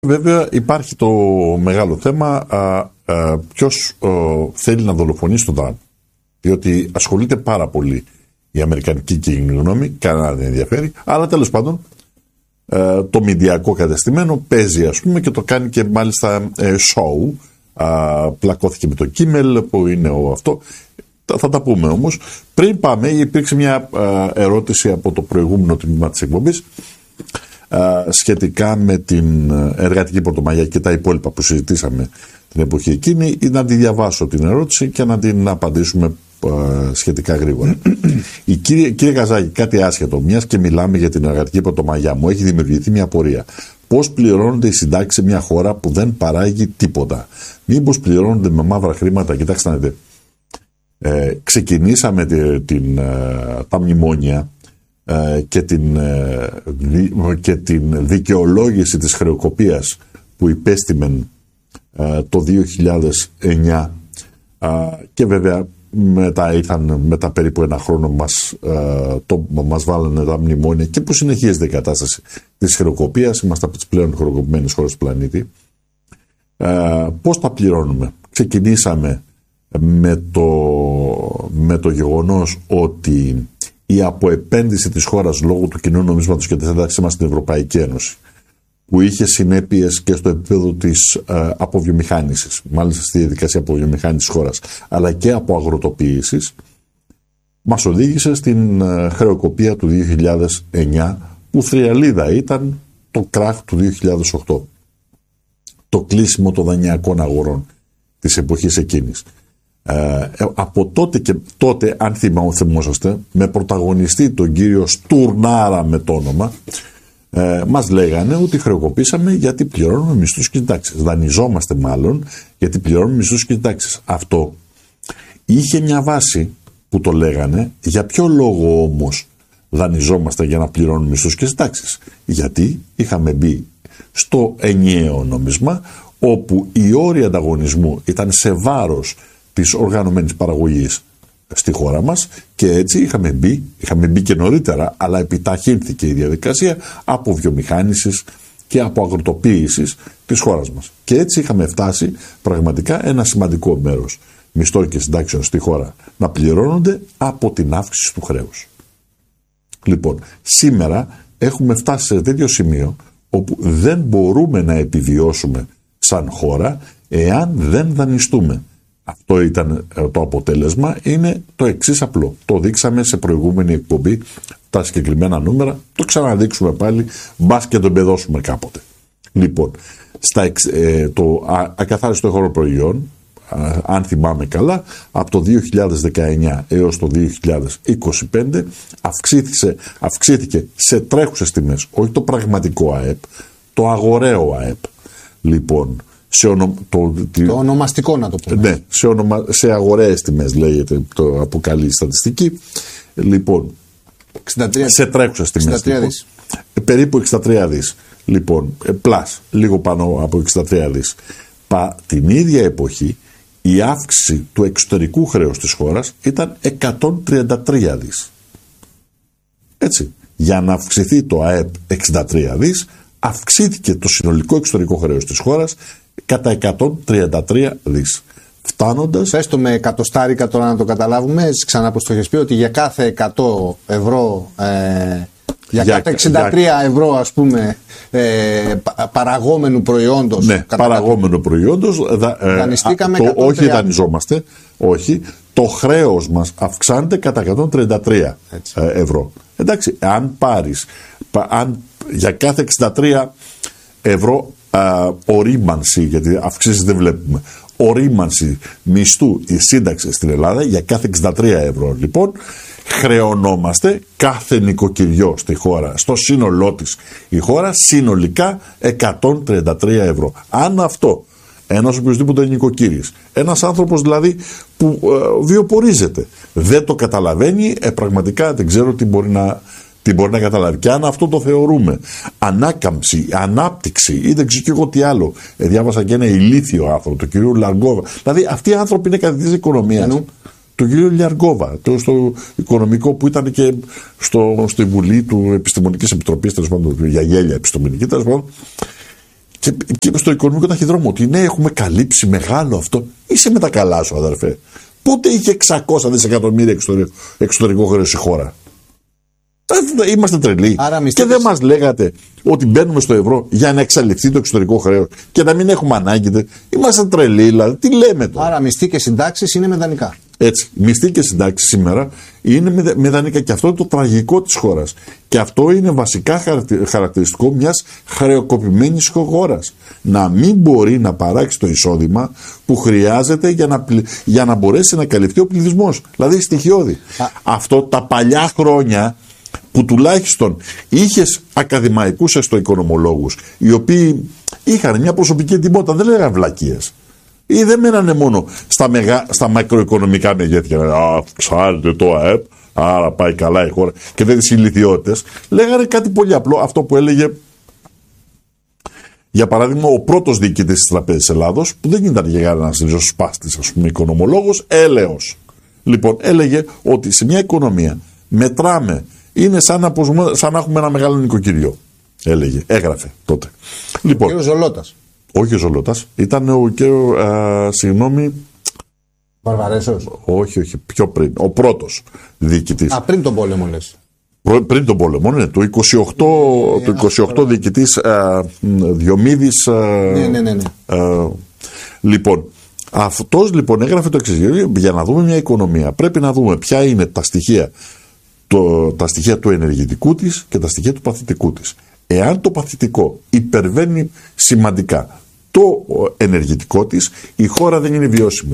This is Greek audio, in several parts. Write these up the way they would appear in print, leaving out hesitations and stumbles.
Βέβαια υπάρχει το μεγάλο θέμα ποιος θέλει να δολοφονήσει τον Τραμπ. Διότι ασχολείται πάρα πολύ η αμερικανική κοινή γνώμη, κανένα δεν ενδιαφέρει, αλλά τέλος πάντων το μηντιακό κατεστημένο παίζει, ας πούμε, και το κάνει και μάλιστα show. Πλακώθηκε με το Κίμελ που είναι αυτό. Θα τα πούμε όμως. Πριν πάμε, υπήρξε μια ερώτηση από το προηγούμενο τμήμα της εκπομπής σχετικά με την εργατική πρωτομαγιά και τα υπόλοιπα που συζητήσαμε την εποχή εκείνη. Να τη διαβάσω την ερώτηση και να την απαντήσουμε σχετικά γρήγορα. Κύριε Καζάκη, κάτι άσχετο, μιας και μιλάμε για την εργατική πρωτομαγιά, μου έχει δημιουργηθεί μια απορία. Πώς πληρώνονται οι συντάξεις σε μια χώρα που δεν παράγει τίποτα? Μήπως πληρώνονται με μαύρα χρήματα? Κοιτάξτε να δείτε. Ξεκινήσαμε τα μνημόνια και την δικαιολόγηση της χρεοκοπίας που υπέστημεν το 2009 και βέβαια μετά περίπου ένα χρόνο μας βάλανε τα μνημόνια και που συνεχίζεται η κατάσταση της χρεοκοπίας. Είμαστε από τις πλέον χρεοκοπημένες χώρες του πλανήτη. Πώς τα πληρώνουμε? Ξεκινήσαμε με το γεγονός ότι η αποεπένδυση της χώρας λόγω του κοινού νομίσματος και της ένταξής μας στην Ευρωπαϊκή Ένωση, που είχε συνέπειες και στο επίπεδο της αποβιομηχάνησης, μάλιστα στη διαδικασία αποβιομηχάνησης της χώρας, αλλά και από αγροτοποίησης, μας οδήγησε στην χρεοκοπία του 2009, που θριαλίδα ήταν το κράχ του 2008. Το κλείσιμο των δανειακών αγορών της εποχής εκείνης. Από τότε και τότε, αν θυμόσαστε, με πρωταγωνιστή τον κύριο Στουρνάρα με το όνομα, μας λέγανε ότι χρεοκοπήσαμε γιατί πληρώνουμε μισθούς και συντάξεις. Δανειζόμαστε μάλλον γιατί πληρώνουμε μισθούς και συντάξεις. Αυτό είχε μια βάση που το λέγανε. Για ποιο λόγο όμως δανειζόμαστε για να πληρώνουμε μισθούς και συντάξεις? Γιατί είχαμε μπει στο ενιαίο νόμισμα, όπου οι όροι ανταγωνισμού ήταν σε βάρος της οργανωμένης παραγωγής στη χώρα μας και έτσι είχαμε μπει και νωρίτερα, αλλά επιταχύνθηκε η διαδικασία αποβιομηχάνησης και από αγροτοποίησης της χώρας μας. Και έτσι είχαμε φτάσει πραγματικά ένα σημαντικό μέρος μισθών και συντάξεων στη χώρα να πληρώνονται από την αύξηση του χρέους. Λοιπόν, σήμερα έχουμε φτάσει σε τέτοιο σημείο όπου δεν μπορούμε να επιβιώσουμε σαν χώρα εάν δεν δανειστούμε. Αυτό ήταν το αποτέλεσμα, είναι το εξής απλό. Το δείξαμε σε προηγούμενη εκπομπή, τα συγκεκριμένα νούμερα, το ξαναδείξουμε πάλι, μπας και το εμπεδώσουμε κάποτε. Λοιπόν, το ακαθάριστο εγχώριο προϊόν, αν θυμάμαι καλά, από το 2019 έως το 2025 αυξήθηκε σε τρέχουσες τιμές, όχι το πραγματικό ΑΕΠ, το αγοραίο ΑΕΠ. Λοιπόν, το ονομαστικό να το πούμε. Ναι, σε αγοραίες τιμές λέγεται, το αποκαλεί η στατιστική. Λοιπόν, 63, σε τρέχουσες τιμές. 63 δις. Περίπου 63 δις. Λοιπόν, λίγο πάνω από 63 δις. Την ίδια εποχή η αύξηση του εξωτερικού χρέους της χώρας ήταν 133 δις. Έτσι, για να αυξηθεί το ΑΕΠ 63 δις, αυξήθηκε το συνολικό εξωτερικό χρέος της χώρας κατά 133 δις. Φτάνοντας... Πες το με εκατοστάρικα τώρα να το καταλάβουμε, ξανά πως το έχεις πει, ότι για κάθε 100 ευρώ, για κάθε 63 ευρώ ας πούμε παραγόμενου προϊόντος. Ναι, παραγόμενου προϊόντος. Δανειστήκαμε όχι δανειζόμαστε, όχι. Το χρέος μας αυξάνεται κατά 133 ευρώ. Εντάξει, αν πάρεις για κάθε 63 ευρώ ορίμανση, γιατί αυξήσεις δεν βλέπουμε, ορίμανση μισθού η σύνταξη στην Ελλάδα για κάθε 63 ευρώ, λοιπόν, χρεωνόμαστε κάθε νοικοκυριό στη χώρα, στο σύνολό της η χώρα, συνολικά 133 ευρώ. Αν αυτό ένας οποιοσδήποτε νοικοκύρης, ένας άνθρωπος δηλαδή που βιοπορίζεται, δεν το καταλαβαίνει, πραγματικά δεν ξέρω τι μπορεί να καταλάβει. Και αν αυτό το θεωρούμε ανάκαμψη, ανάπτυξη ή δεν ξέρω και εγώ τι άλλο. Διάβασα και ένα ηλίθιο άνθρωπο, τον κύριο Λαργκόβα. Δηλαδή αυτοί οι άνθρωποι είναι καθηγητές οικονομίας. Τον κύριο Λιαργκόβα, στο οικονομικό που ήταν και στη Βουλή του Επιστημονικής Επιτροπής, τέλος πάντων, για γέλια επιστημονική, τέλος πάντων. Και στο οικονομικό ταχυδρόμο ότι ναι, έχουμε καλύψει μεγάλο αυτό. Είσαι με τα καλά σου, αδερφέ. Πότε είχε 600 δισεκατομμύρια εξωτερικό χρέος η χώρα? Είμαστε τρελοί. Και δεν μας λέγατε ότι μπαίνουμε στο ευρώ για να εξαλειφθεί το εξωτερικό χρέος και να μην έχουμε ανάγκη? Είμαστε τρελοί, δηλαδή. Τι λέμε τώρα? Άρα μισθοί και συντάξεις είναι με δανεικά. Έτσι. Μισθοί και συντάξεις σήμερα είναι με δανεικά, και αυτό είναι το τραγικό της χώρας. Και αυτό είναι βασικά χαρακτηριστικό μιας χρεοκοπημένης χώρας. Να μην μπορεί να παράξει το εισόδημα που χρειάζεται για να μπορέσει να καλυφθεί ο πληθυσμός. Δηλαδή στοιχειώδη. Αυτό τα παλιά χρόνια που τουλάχιστον είχες ακαδημαϊκούς οικονομολόγους οι οποίοι είχαν μια προσωπική εντιμότητα, δεν λέγανε βλακίες. Ή δεν μένανε μόνο στα μακροοικονομικά μεγέθη. Αυξάνεται το ΑΕΠ, άρα πάει καλά η χώρα, και δεν τις ηλικιότητες. Λέγανε κάτι πολύ απλό, αυτό που έλεγε, για παράδειγμα, ο πρώτος διοικητής της Τραπέζης Ελλάδος, που δεν ήταν για ένας ριζοσπάστης, ας πούμε, οικονομολόγος, έλεος. Λοιπόν, έλεγε ότι σε μια οικονομία μετράμε, είναι σαν να έχουμε ένα μεγάλο νοικοκυριό. Έλεγε, έγραφε τότε. Λοιπόν, ο κ. Ζολώτας. Όχι ο Ζολώτας, ήταν ο κ. Συγγνώμη. Βαρβαρέσος. Όχι, πιο πριν. Ο πρώτος διοικητής. Πριν τον πόλεμο, λες. Πριν τον πόλεμο, ναι. Το 28 διοικητής Διομήδης. Ναι. Λοιπόν, αυτός λοιπόν έγραφε το εξής. Για να δούμε μια οικονομία πρέπει να δούμε ποια είναι τα στοιχεία του ενεργητικού της και τα στοιχεία του παθητικού της. Εάν το παθητικό υπερβαίνει σημαντικά το ενεργητικό της, η χώρα δεν είναι βιώσιμη.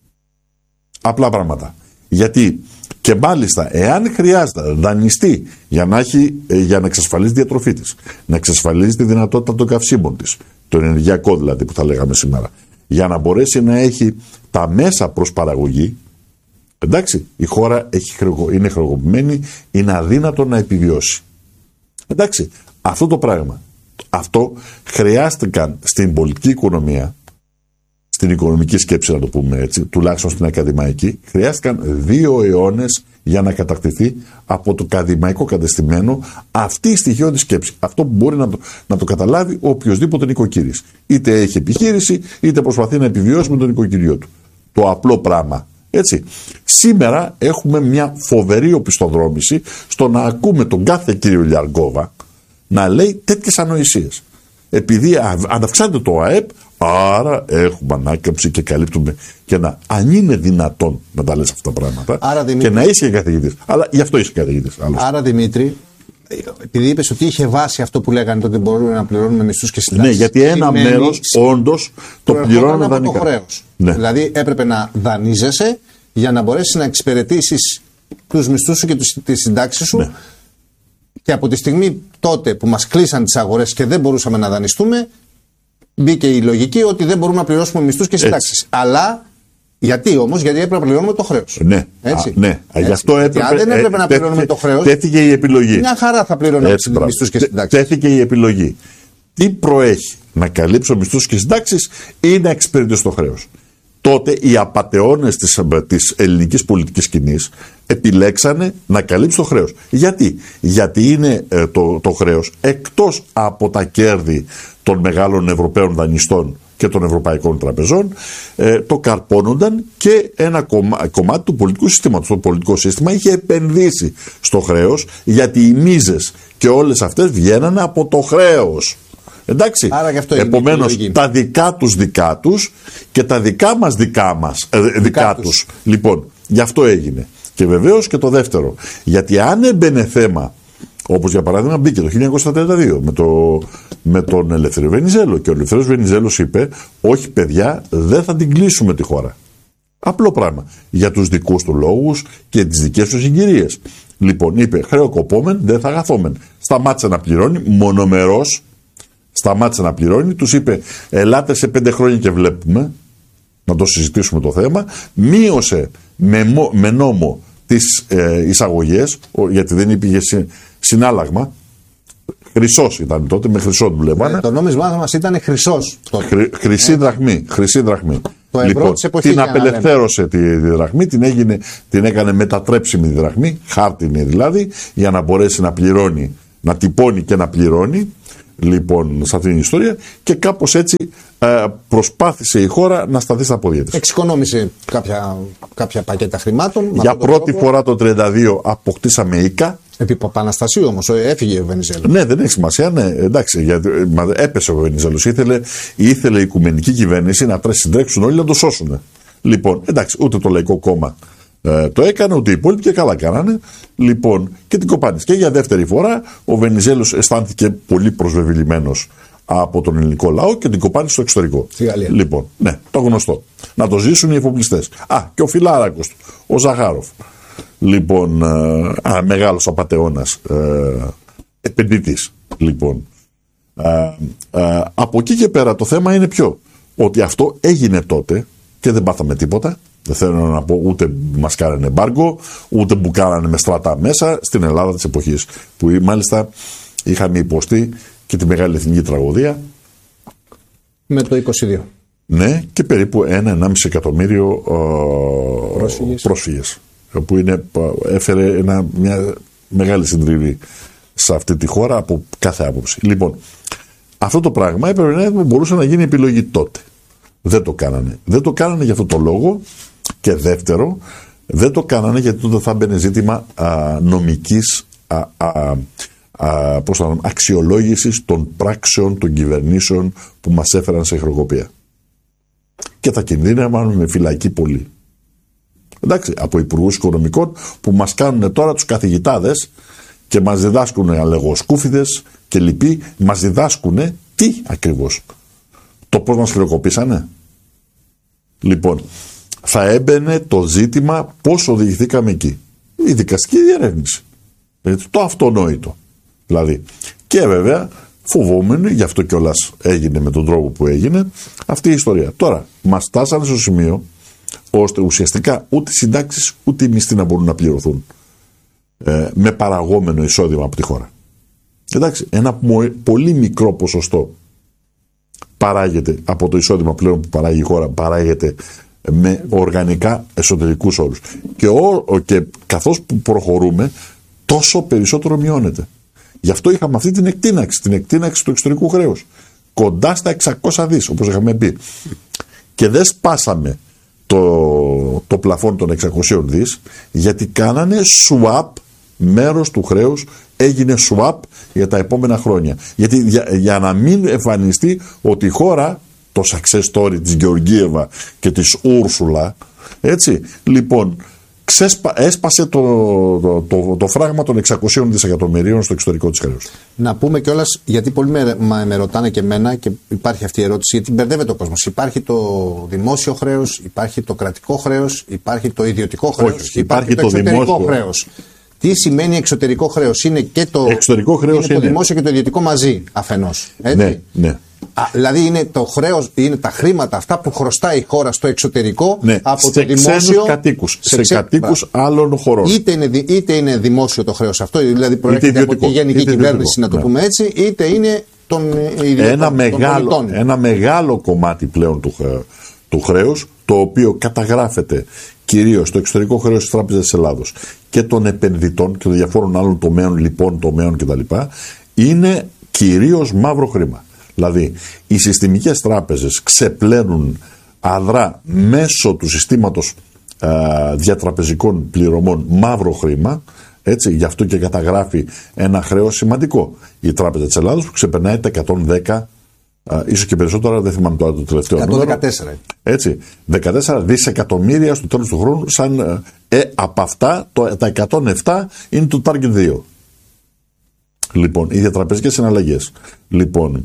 Απλά πράγματα. Γιατί και μάλιστα εάν χρειάζεται δανειστεί για να εξασφαλίσει τη διατροφή της, να εξασφαλίσει τη δυνατότητα των καυσίμων της, το ενεργειακό δηλαδή που θα λέγαμε σήμερα, για να μπορέσει να έχει τα μέσα προς παραγωγή, εντάξει, η χώρα είναι χρεοκοπημένη, είναι αδύνατο να επιβιώσει. Εντάξει, αυτό το πράγμα, αυτό χρειάστηκαν στην πολιτική οικονομία, στην οικονομική σκέψη, να το πούμε έτσι, τουλάχιστον στην ακαδημαϊκή, χρειάστηκαν 2 αιώνες για να κατακτηθεί από το ακαδημαϊκό κατεστημένο αυτή η στοιχειώδη σκέψη. Αυτό που μπορεί να το καταλάβει ο οποιοσδήποτε νοικοκύρης. Είτε έχει επιχείρηση, είτε προσπαθεί να επιβιώσει με τον νοικοκυριό του. Το απλό πράγμα. Έτσι. Σήμερα έχουμε μια φοβερή οπισθοδρόμηση στο να ακούμε τον κάθε κύριο Λιαργκόβα να λέει τέτοιες ανοησίες. Επειδή αν αυξάνεται το ΑΕΠ, άρα έχουμε ανάκαμψη και καλύπτουμε και αν είναι δυνατόν να τα λες αυτά τα πράγματα. Άρα, Δημήτρη, και να είσαι καθηγητής. Αλλά γι' αυτό είσαι καθηγητής. Άρα, Δημήτρη, επειδή είπες ότι είχε βάση αυτό που λέγανε ότι μπορούμε να πληρώνουμε μισθούς και συντάξεις. Ναι, γιατί ένα μέρος όντως το πληρώνουμε δανεικά. Το χρέος. Ναι. Δηλαδή έπρεπε να δανείζεσαι για να μπορέσεις να εξυπηρετήσεις τους μισθούς σου και τις συντάξεις σου. Ναι. Και από τη στιγμή τότε που μας κλείσαν τις αγορές και δεν μπορούσαμε να δανειστούμε, μπήκε η λογική ότι δεν μπορούμε να πληρώσουμε μισθούς και συντάξεις. Αλλά γιατί όμως? Γιατί έπρεπε να πληρώνουμε το χρέος. Ναι. Έτσι. Ναι. Γι' αυτό έπρεπε, αν δεν έπρεπε να πληρώνουμε το χρέος, τέθηκε η επιλογή. Μια χαρά θα πληρώνουμε μισθούς και συντάξεις. Τέθηκε η επιλογή. Τι προέχει? Να μισθούς και συντάξεις ή να εξυπηρετήσω το χρέος? Τότε οι απατεώνες της ελληνικής πολιτικής σκηνής επιλέξανε να καλύψει το χρέος. Γιατί είναι το χρέος εκτός από τα κέρδη των μεγάλων Ευρωπαίων δανειστών και των ευρωπαϊκών τραπεζών, το καρπώνονταν και ένα κομμάτι του πολιτικού συστήματος. Το πολιτικό σύστημα είχε επενδύσει στο χρέος, γιατί οι μίζες και όλες αυτές βγαίνανε από το χρέος. Εντάξει, επομένως τα δικά τους και τα δικά μας δικά τους. Λοιπόν, γι' αυτό έγινε. Και βεβαίως και το δεύτερο, γιατί αν έμπαινε θέμα, όπως για παράδειγμα μπήκε το 1932 με τον Ελευθερίο Βενιζέλο, και ο Ελευθέριος Βενιζέλος είπε, όχι παιδιά, δεν θα την κλείσουμε τη χώρα. Απλό πράγμα, για τους δικούς του λόγους και τις δικές του συγκυρίες. Λοιπόν, είπε, χρεοκοπόμεν, δεν θα αγαθόμεν. Σταμάτησε να πληρώνει μονομερός. Σταμάτησε να πληρώνει, τους είπε ελάτε σε 5 χρόνια και βλέπουμε να το συζητήσουμε το θέμα. Μείωσε με νόμο τις εισαγωγές, γιατί δεν υπήρχε συνάλλαγμα. Χρυσός ήταν τότε, με χρυσό δουλεύανε. Το νόμισμά μας ήταν χρυσός. Χρυσή δραχμή. Το λοιπόν, την απελευθέρωσε τη δραχμή, την έκανε μετατρέψιμη τη δραχμή, χάρτινη δηλαδή, για να μπορέσει να πληρώνει, να τυπώνει και να πληρώνει. λοιπόν σε αυτήν την ιστορία και κάπως έτσι προσπάθησε η χώρα να σταθεί στα πόδια της. Εξοικονόμησε κάποια πακέτα χρημάτων. Για πρώτη φορά το 1932 αποκτήσαμε ΙΚΑ. Επί Παπαναστασίου όμως, έφυγε ο Βενιζέλος. Ναι, δεν έχει σημασία, ναι, εντάξει, γιατί έπεσε ο Βενιζέλος. Ήθελε η οικουμενική κυβέρνηση να συντρέξουν όλοι να το σώσουν. Λοιπόν, εντάξει, ούτε το Λαϊκό Κόμμα το έκανε, ούτε οι υπόλοιποι και καλά κάνανε. Λοιπόν, και την κοπάνησε. Και για δεύτερη φορά ο Βενιζέλος αισθάνθηκε πολύ προσβεβλημένος από τον ελληνικό λαό και την κοπάνησε στο εξωτερικό. Στη Γαλλία. Λοιπόν, ναι, το γνωστό. Να το ζήσουν οι εφοπλιστές. Και ο φιλάρακος του, ο Ζαχάροφ. Λοιπόν, μεγάλος απατεώνας, επενδυτής. Λοιπόν, από εκεί και πέρα το θέμα είναι ποιο? Ότι αυτό έγινε τότε και δεν πάθαμε τίποτα. Δεν θέλω να πω ούτε μας κάνανε εμπάργκο, ούτε που κάνανε με στρατά μέσα στην Ελλάδα της εποχής. Που μάλιστα είχαμε υποστεί και τη μεγάλη εθνική τραγωδία. Με το 22. Ναι, και περίπου 1,5 εκατομμύριο πρόσφυγες. Που έφερε μια μεγάλη συντριβή σε αυτή τη χώρα από κάθε άποψη. Λοιπόν, αυτό το πράγμα έπρεπε να μπορούσε να γίνει επιλογή τότε. Δεν το κάνανε. Δεν το κάνανε για αυτό το λόγο. Και δεύτερο, δεν το κάνανε γιατί τότε θα μπαινε ζήτημα νομικής αξιολόγησης των πράξεων των κυβερνήσεων που μας έφεραν σε χρεοκοπία. Και θα κινδύνευαν με φυλακή πολύ. Εντάξει, από υπουργούς οικονομικών που μας κάνουν τώρα τους καθηγητάδες και μας διδάσκουν αλεγοσκούφιδες και λοιποί, μας διδάσκουν τι ακριβώς? Το πώς μας χρεοκοπήσανε. Λοιπόν, θα έμπαινε το ζήτημα πώς οδηγηθήκαμε εκεί. Η δικαστική διερεύνηση. Το αυτονόητο. Δηλαδή, και βέβαια φοβόμενοι, γι' αυτό κιόλας έγινε με τον τρόπο που έγινε, αυτή η ιστορία. Τώρα, μας φτάσανε στο σημείο ώστε ουσιαστικά ούτε οι συντάξεις ούτε οι μισθοί να μπορούν να πληρωθούν με παραγόμενο εισόδημα από τη χώρα. Εντάξει, ένα πολύ μικρό ποσοστό παράγεται από το εισόδημα πλέον που παράγει η χώρα, παράγεται με οργανικά εσωτερικούς όρους. Και καθώς που προχωρούμε, τόσο περισσότερο μειώνεται. Γι' αυτό είχαμε αυτή την εκτείναξη του εξωτερικού χρέους. Κοντά στα 600 δις, όπως είχαμε πει. Και δεν σπάσαμε το πλαφόν των 600 δις, γιατί κάνανε swap, μέρος του χρέους έγινε swap για τα επόμενα χρόνια. Γιατί για να μην εμφανιστεί ότι η χώρα, το success story της Γεωργίευα και της Ούρσουλα, έτσι, λοιπόν, έσπασε το φράγμα των 600 δισεκατομμυρίων στο εξωτερικό της χρέους. Να πούμε κιόλας, γιατί πολλοί με ρωτάνε και εμένα και υπάρχει αυτή η ερώτηση, γιατί μπερδεύεται ο κόσμος. Υπάρχει το δημόσιο χρέος, υπάρχει το κρατικό χρέος, υπάρχει το ιδιωτικό χρέος, όχι, υπάρχει το εξωτερικό χρέος. Τι σημαίνει εξωτερικό χρέος? Είναι και το, το δημόσιο και το ιδιωτικό μαζί αφενός. Έτσι? Ναι, ναι. Δηλαδή είναι το χρέος, είναι τα χρήματα αυτά που χρωστάει η χώρα στο εξωτερικό, ναι, από το δημόσιο κατοίκους, σε κατοίκους άλλων χωρών. Είτε είναι δημόσιο το χρέος αυτό, δηλαδή προέρχεται από τη γενική κυβέρνηση, να το πούμε έτσι, είτε είναι των ιδιωτικών. Ένα μεγάλο κομμάτι πλέον του χρέους, το οποίο καταγράφεται κυρίως στο εξωτερικό χρέος της Τράπεζας της Ελλάδος και των επενδυτών και των διαφόρων άλλων τομέων, λοιπόν τομέων κτλ., είναι κυρίως μαύρο χρήμα. Δηλαδή, οι συστημικές τράπεζες ξεπλένουν αδρά μέσω του συστήματος διατραπεζικών πληρωμών μαύρο χρήμα, έτσι, γι' αυτό και καταγράφει ένα χρέος σημαντικό. Η Τράπεζα της Ελλάδος που ξεπερνάει τα 110, ίσως και περισσότερα, δεν θυμάμαι τώρα το τελευταίο 114. νούμερο. Έτσι, 14 δισεκατομμύρια στο τέλος του χρόνου, σαν από αυτά τα 107 είναι το Target 2. Λοιπόν, οι διατραπεζικές συναλλαγές. Λοιπόν,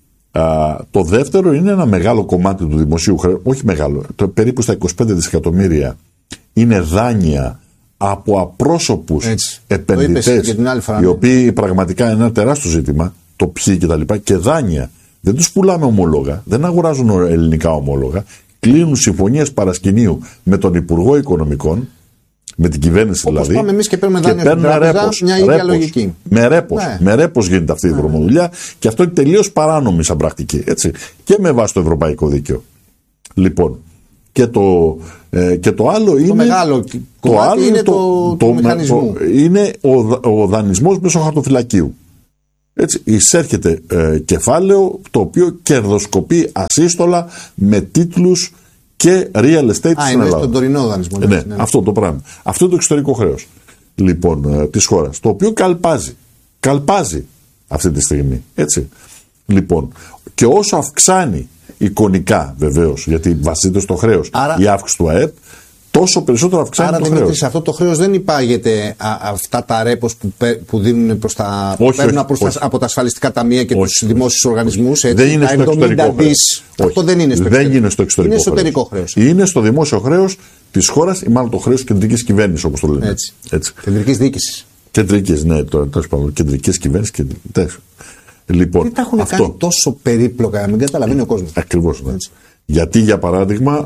το δεύτερο είναι ένα μεγάλο κομμάτι του δημοσίου χρέους, όχι μεγάλο, περίπου στα 25 δισεκατομμύρια είναι δάνεια από απρόσωπους επενδυτές, οι οποίοι πραγματικά είναι ένα τεράστιο ζήτημα, το ποιοι και τα λοιπά, και δάνεια. Δεν τους πουλάμε ομόλογα, δεν αγοράζουν ελληνικά ομόλογα, κλείνουν συμφωνίες παρασκηνίου με τον Υπουργό Οικονομικών, με την κυβέρνηση όπως δηλαδή. Πάμε εμείς και παίρνουμε δάνεια στην τράπεζα, μια ίδια λογική. Με ρέπος γίνεται αυτή η δρομοδουλειά και αυτό είναι τελείως παράνομη σαν πρακτική. Έτσι. Και με βάση το ευρωπαϊκό δίκαιο. Λοιπόν, και το άλλο είναι. Το μεγάλο κομμάτι είναι το μηχανισμό. Είναι ο δανεισμός μέσω χαρτοφυλακίου. Έτσι, εισέρχεται κεφάλαιο το οποίο κερδοσκοπεί ασύστολα με τίτλους και real estate στην Ελλάδα. Είναι στον τωρινό δανεισμό. Ναι, αυτό το πράγμα. Αυτό είναι το εξωτερικό χρέος λοιπόν της χώρας, το οποίο καλπάζει αυτή τη στιγμή. Έτσι. Λοιπόν, και όσο αυξάνει εικονικά βεβαίως, γιατί βασίζεται στο χρέος η αύξηση του ΑΕΠ, τόσο περισσότερο αυξάνει το χρέος. Άρα, σε αυτό το χρέος δεν υπάγεται αυτά τα ρέπος που δίνουν προς τα, από τα ασφαλιστικά ταμεία και τους δημόσιους οργανισμούς. Δεν είναι στο εξωτερικό χρέος. Αυτό δεν είναι στο εξωτερικό. Είναι εσωτερικό χρέος. Είναι στο δημόσιο χρέος της χώρας ή μάλλον το χρέος κεντρικής κυβέρνησης, όπως το λένε. Έτσι. Κεντρικής διοίκησης. Κεντρικής, ναι, τέλος πάντων. Κεντρικής κυβέρνησης. Λοιπόν, τι τα έχουν κάνει τόσο περίπλοκα, να μην καταλαβαίνει ο κόσμος. Ακριβώς. Ναι. Γιατί, για παράδειγμα,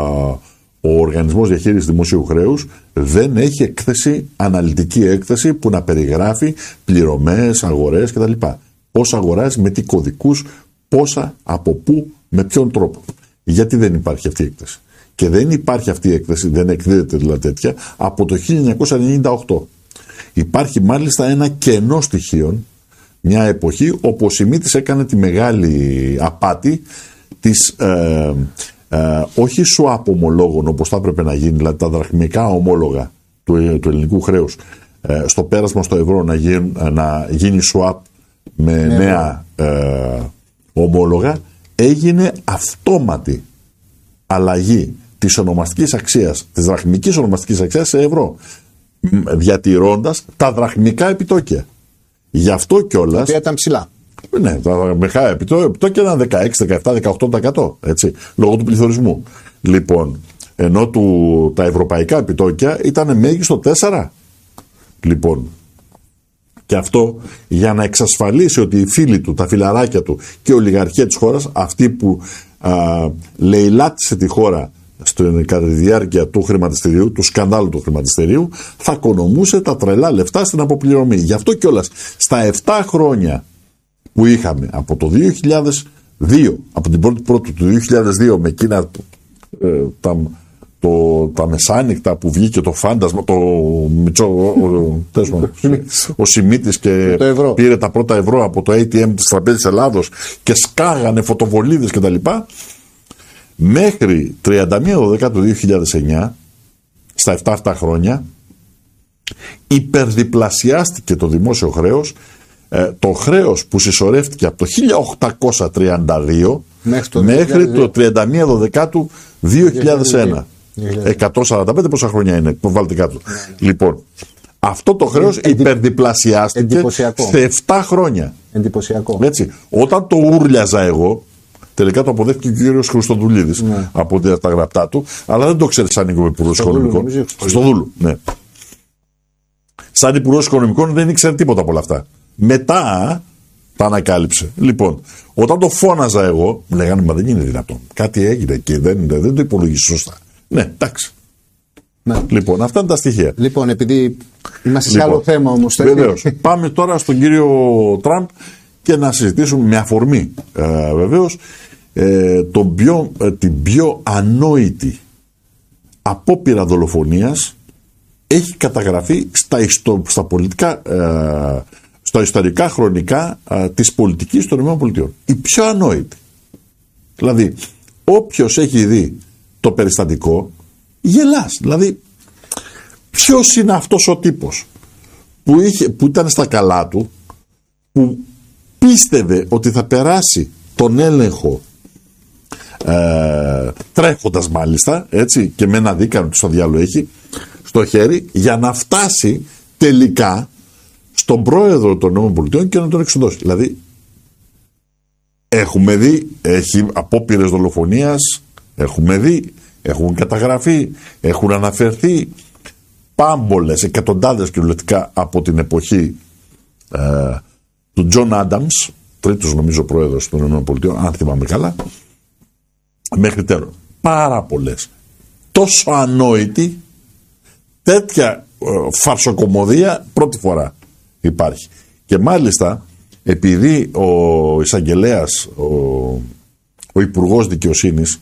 ο Οργανισμός Διαχείρισης Δημοσίου Χρέους δεν έχει έκθεση, αναλυτική έκθεση που να περιγράφει πληρωμές, αγορές κτλ. Πώς αγοράζει, με τι κωδικούς, πόσα, από πού, με ποιον τρόπο. Γιατί δεν υπάρχει αυτή η έκθεση. Και δεν υπάρχει αυτή η έκθεση, δεν εκδίδεται δηλαδή τέτοια, από το 1998. Υπάρχει μάλιστα ένα κενό στοιχείων, μια εποχή όπου ο Σιμίτης έκανε τη μεγάλη απάτη της όχι swap ομολόγων όπως θα έπρεπε να γίνει, δηλαδή τα δραχμικά ομόλογα του ελληνικού χρέους στο πέρασμα στο ευρώ να γίνει swap με νέα ομόλογα. Έγινε αυτόματη αλλαγή της ονομαστικής αξίας, της δραχμικής ονομαστικής αξίας σε ευρώ, διατηρώντας τα δραχμικά επιτόκια. Γι' αυτό κιόλας. Τα οποία ήταν ψηλά. Ναι, τα δραχμικά επιτόκια ήταν 16, 17, 18%. Έτσι, λόγω του πληθωρισμού. Λοιπόν, ενώ τα ευρωπαϊκά επιτόκια ήταν μέγιστο 4. Λοιπόν, και αυτό για να εξασφαλίσει ότι οι φίλοι του, τα φιλαράκια του και η ολιγαρχία της χώρας, αυτή που λαιλάτισε τη χώρα κατά τη διάρκεια του χρηματιστηρίου, του σκανδάλου του χρηματιστηρίου, θα οικονομούσε τα τρελά λεφτά στην αποπληρωμή. Γι' αυτό κιόλας στα 7 χρόνια που είχαμε από το 2002, από την πρώτη του 2002 με εκείνα τα μεσάνυχτα που βγήκε το φάντασμα, ο Σιμίτης και πήρε τα πρώτα ευρώ από το ATM της Τραπέζης Ελλάδος και σκάγανε φωτοβολίδες κτλ. Μέχρι 31 του 2009, στα 7 χρόνια, υπερδιπλασιάστηκε το δημόσιο χρέος. Το χρέος που συσσωρεύτηκε από το 1832 μέχρι το 31 του 2001. 145 πόσα χρόνια είναι, που βάλτε κάτω. Λοιπόν, αυτό το χρέος υπερδιπλασιάστηκε σε 7 χρόνια. Εντυπωσιακό. Έτσι, όταν το ούρλιαζα εγώ, τελικά το αποδέχτηκε ο κύριος Χριστοδουλίδης από τα γραπτά του, αλλά δεν το ξέρει σαν υπουργός οικονομικών. Χριστοδούλου, ναι. Σαν υπουργός οικονομικών δεν ήξερε τίποτα από όλα αυτά. Μετά τα ανακάλυψε. Λοιπόν, όταν το φώναζα εγώ, μου λέγανε μα δεν είναι δυνατόν. Κάτι έγινε και δεν το υπολογίζει σωστά. Ναι, εντάξει. Ναι. Λοιπόν, αυτά είναι τα στοιχεία. Λοιπόν, επειδή είμαστε σε άλλο θέμα όμως. Βεβαίως. Πάμε τώρα στον κύριο Τραμπ και να συζητήσουμε με αφορμή βεβαίως την πιο ανόητη απόπειρα δολοφονίας έχει καταγραφεί στα πολιτικά, στα ιστορικά χρονικά της πολιτικής των ΗΠΑ. Η πιο ανόητη. Δηλαδή, όποιος έχει δει το περιστατικό, γελάς. Δηλαδή, ποιος είναι αυτός ο τύπος που ήταν στα καλά του, που πίστευε ότι θα περάσει τον έλεγχο τρέχοντας μάλιστα, έτσι, και με ένα δίκανο του στο διάλογο έχει στο χέρι, για να φτάσει τελικά στον πρόεδρο των ΗΠΑ και να τον εξοδώσει. Δηλαδή, έχουμε δει, έχει απόπειρες δολοφονίας, έχουμε δει, έχουν καταγραφεί, έχουν αναφερθεί πάμπολες, εκατοντάδες κυριολεκτικά από την εποχή του Τζον Άνταμς, τρίτος νομίζω πρόεδρος των ΗΠΑ, αν θυμάμαι καλά, μέχρι τέλος. Πάρα πολλές. Τόσο ανόητη, τέτοια φαρσοκομωδία πρώτη φορά υπάρχει. Και μάλιστα, επειδή ο εισαγγελέας, ο υπουργός δικαιοσύνης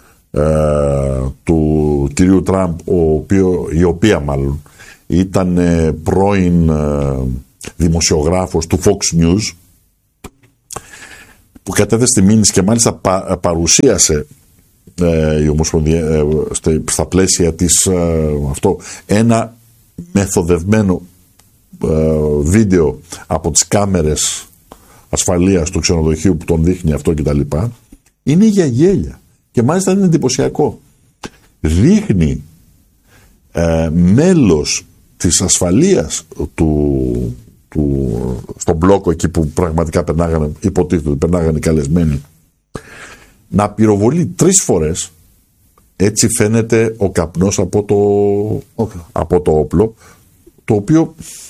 του κυρίου Τραμπ, η οποία ήταν πρώην δημοσιογράφος του Fox News, που κατέθεσε τη μήνυση και μάλιστα παρουσίασε η Ομοσπονδία στα πλαίσια της αυτό ένα μεθοδευμένο βίντεο από τις κάμερες ασφαλείας του ξενοδοχείου που τον δείχνει αυτό κτλ. Είναι για γέλια και μάλιστα είναι εντυπωσιακό. Δείχνει μέλος της ασφαλείας στον μπλόκο εκεί που πραγματικά υποτίθεται ότι περνάγανε οι καλεσμένοι, να πυροβολεί 3 φορές. Έτσι φαίνεται ο καπνός από το όπλο, το οποίο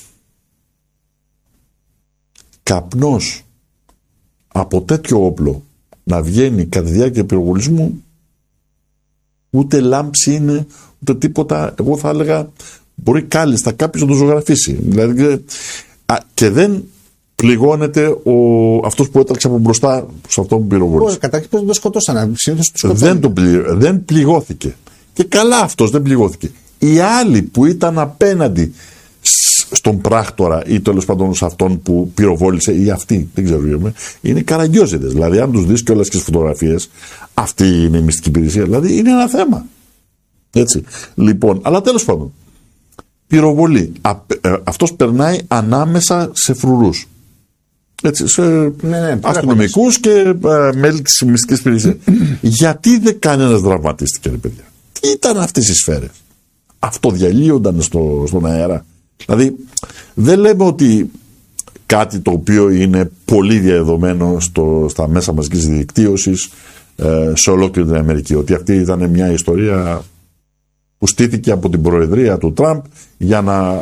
καπνός από τέτοιο όπλο να βγαίνει κατά τη διάρκεια πυροβολισμού, ούτε λάμψη είναι, ούτε τίποτα. Εγώ θα έλεγα μπορεί κάλλιστα κάποιος να το ζωγραφίσει. Δηλαδή, και δεν πληγώνεται αυτός που έτρεξε από μπροστά σε αυτόν που πυροβόλησε. Καταρχήν πώς δεν το σκοτώσανε. Συνήθως το σκοτώσανε. Δεν πληγώθηκε. Και καλά αυτός δεν πληγώθηκε. Οι άλλοι που ήταν απέναντι στον πράκτορα ή τέλος πάντων σε αυτόν που πυροβόλησε ή αυτοί, δεν ξέρω, είναι καραγκιόζιδες. Δηλαδή, αν τους δεις και όλες τις φωτογραφίες, αυτή είναι η μυστική υπηρεσία. Δηλαδή, είναι ένα θέμα. Έτσι. Λοιπόν, αλλά τέλος πάντων, πυροβολή. Αυτός περνάει ανάμεσα σε φρουρούς. Έτσι, σε αστυνομικούς και μέλη της μυστικής υπηρεσίας. Γιατί δεν κανένας δραματίστηκε, ρε παιδιά? Τι ήταν αυτές οι σφαίρες? Αυτοδιαλύονταν στον αέρα. Δηλαδή, δεν λέμε ότι κάτι το οποίο είναι πολύ διαδεδομένο στα μέσα μαζικής δικτύωσης σε ολόκληρη την Αμερική, ότι αυτή ήταν μια ιστορία που στήθηκε από την προεδρία του Τραμπ για να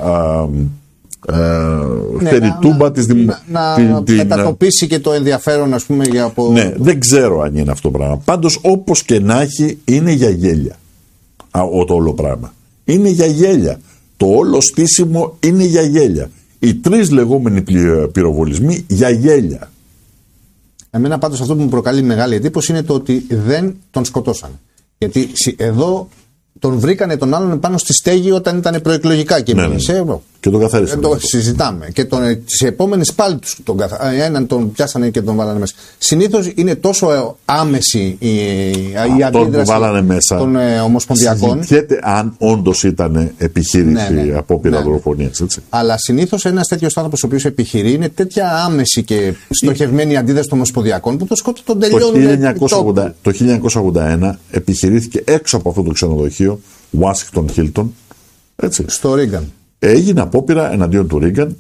φέρει τούμπα να μετατοπίσει και το ενδιαφέρον, ας πούμε, για από... Ναι, δεν ξέρω αν είναι αυτό το πράγμα. Πάντως, όπως και να έχει, είναι για γέλια το όλο πράγμα. Είναι για γέλια. Το όλο στήσιμο είναι για γέλια. Οι 3 λεγόμενοι πυροβολισμοί για γέλια. Εμένα πάντως αυτό που μου προκαλεί μεγάλη εντύπωση είναι το ότι δεν τον σκοτώσανε. Γιατί εδώ τον βρήκανε τον άλλον πάνω στη στέγη όταν ήταν προεκλογικά και και τον καθάρισαν. Το συζητάμε. Και τις επόμενες πάλι έναν τον πιάσανε και τον βάλανε μέσα. Συνήθως είναι τόσο άμεση η αντίδραση των ομοσπονδιακών. Συζητιέται αν όντως ήταν επιχείρηση απόπειρα δολοφονίας. Αλλά συνήθως ένας τέτοιος άνθρωπος ο οποίος επιχειρεί είναι τέτοια άμεση και στοχευμένη αντίδραση των ομοσπονδιακών που τον τελειώνουν. Το 1981 επιχειρήθηκε έξω από αυτό το ξενοδοχείο, Washington Hilton. Στο Ρίγκαν. Έγινε απόπειρα εναντίον του Ρίγκαν.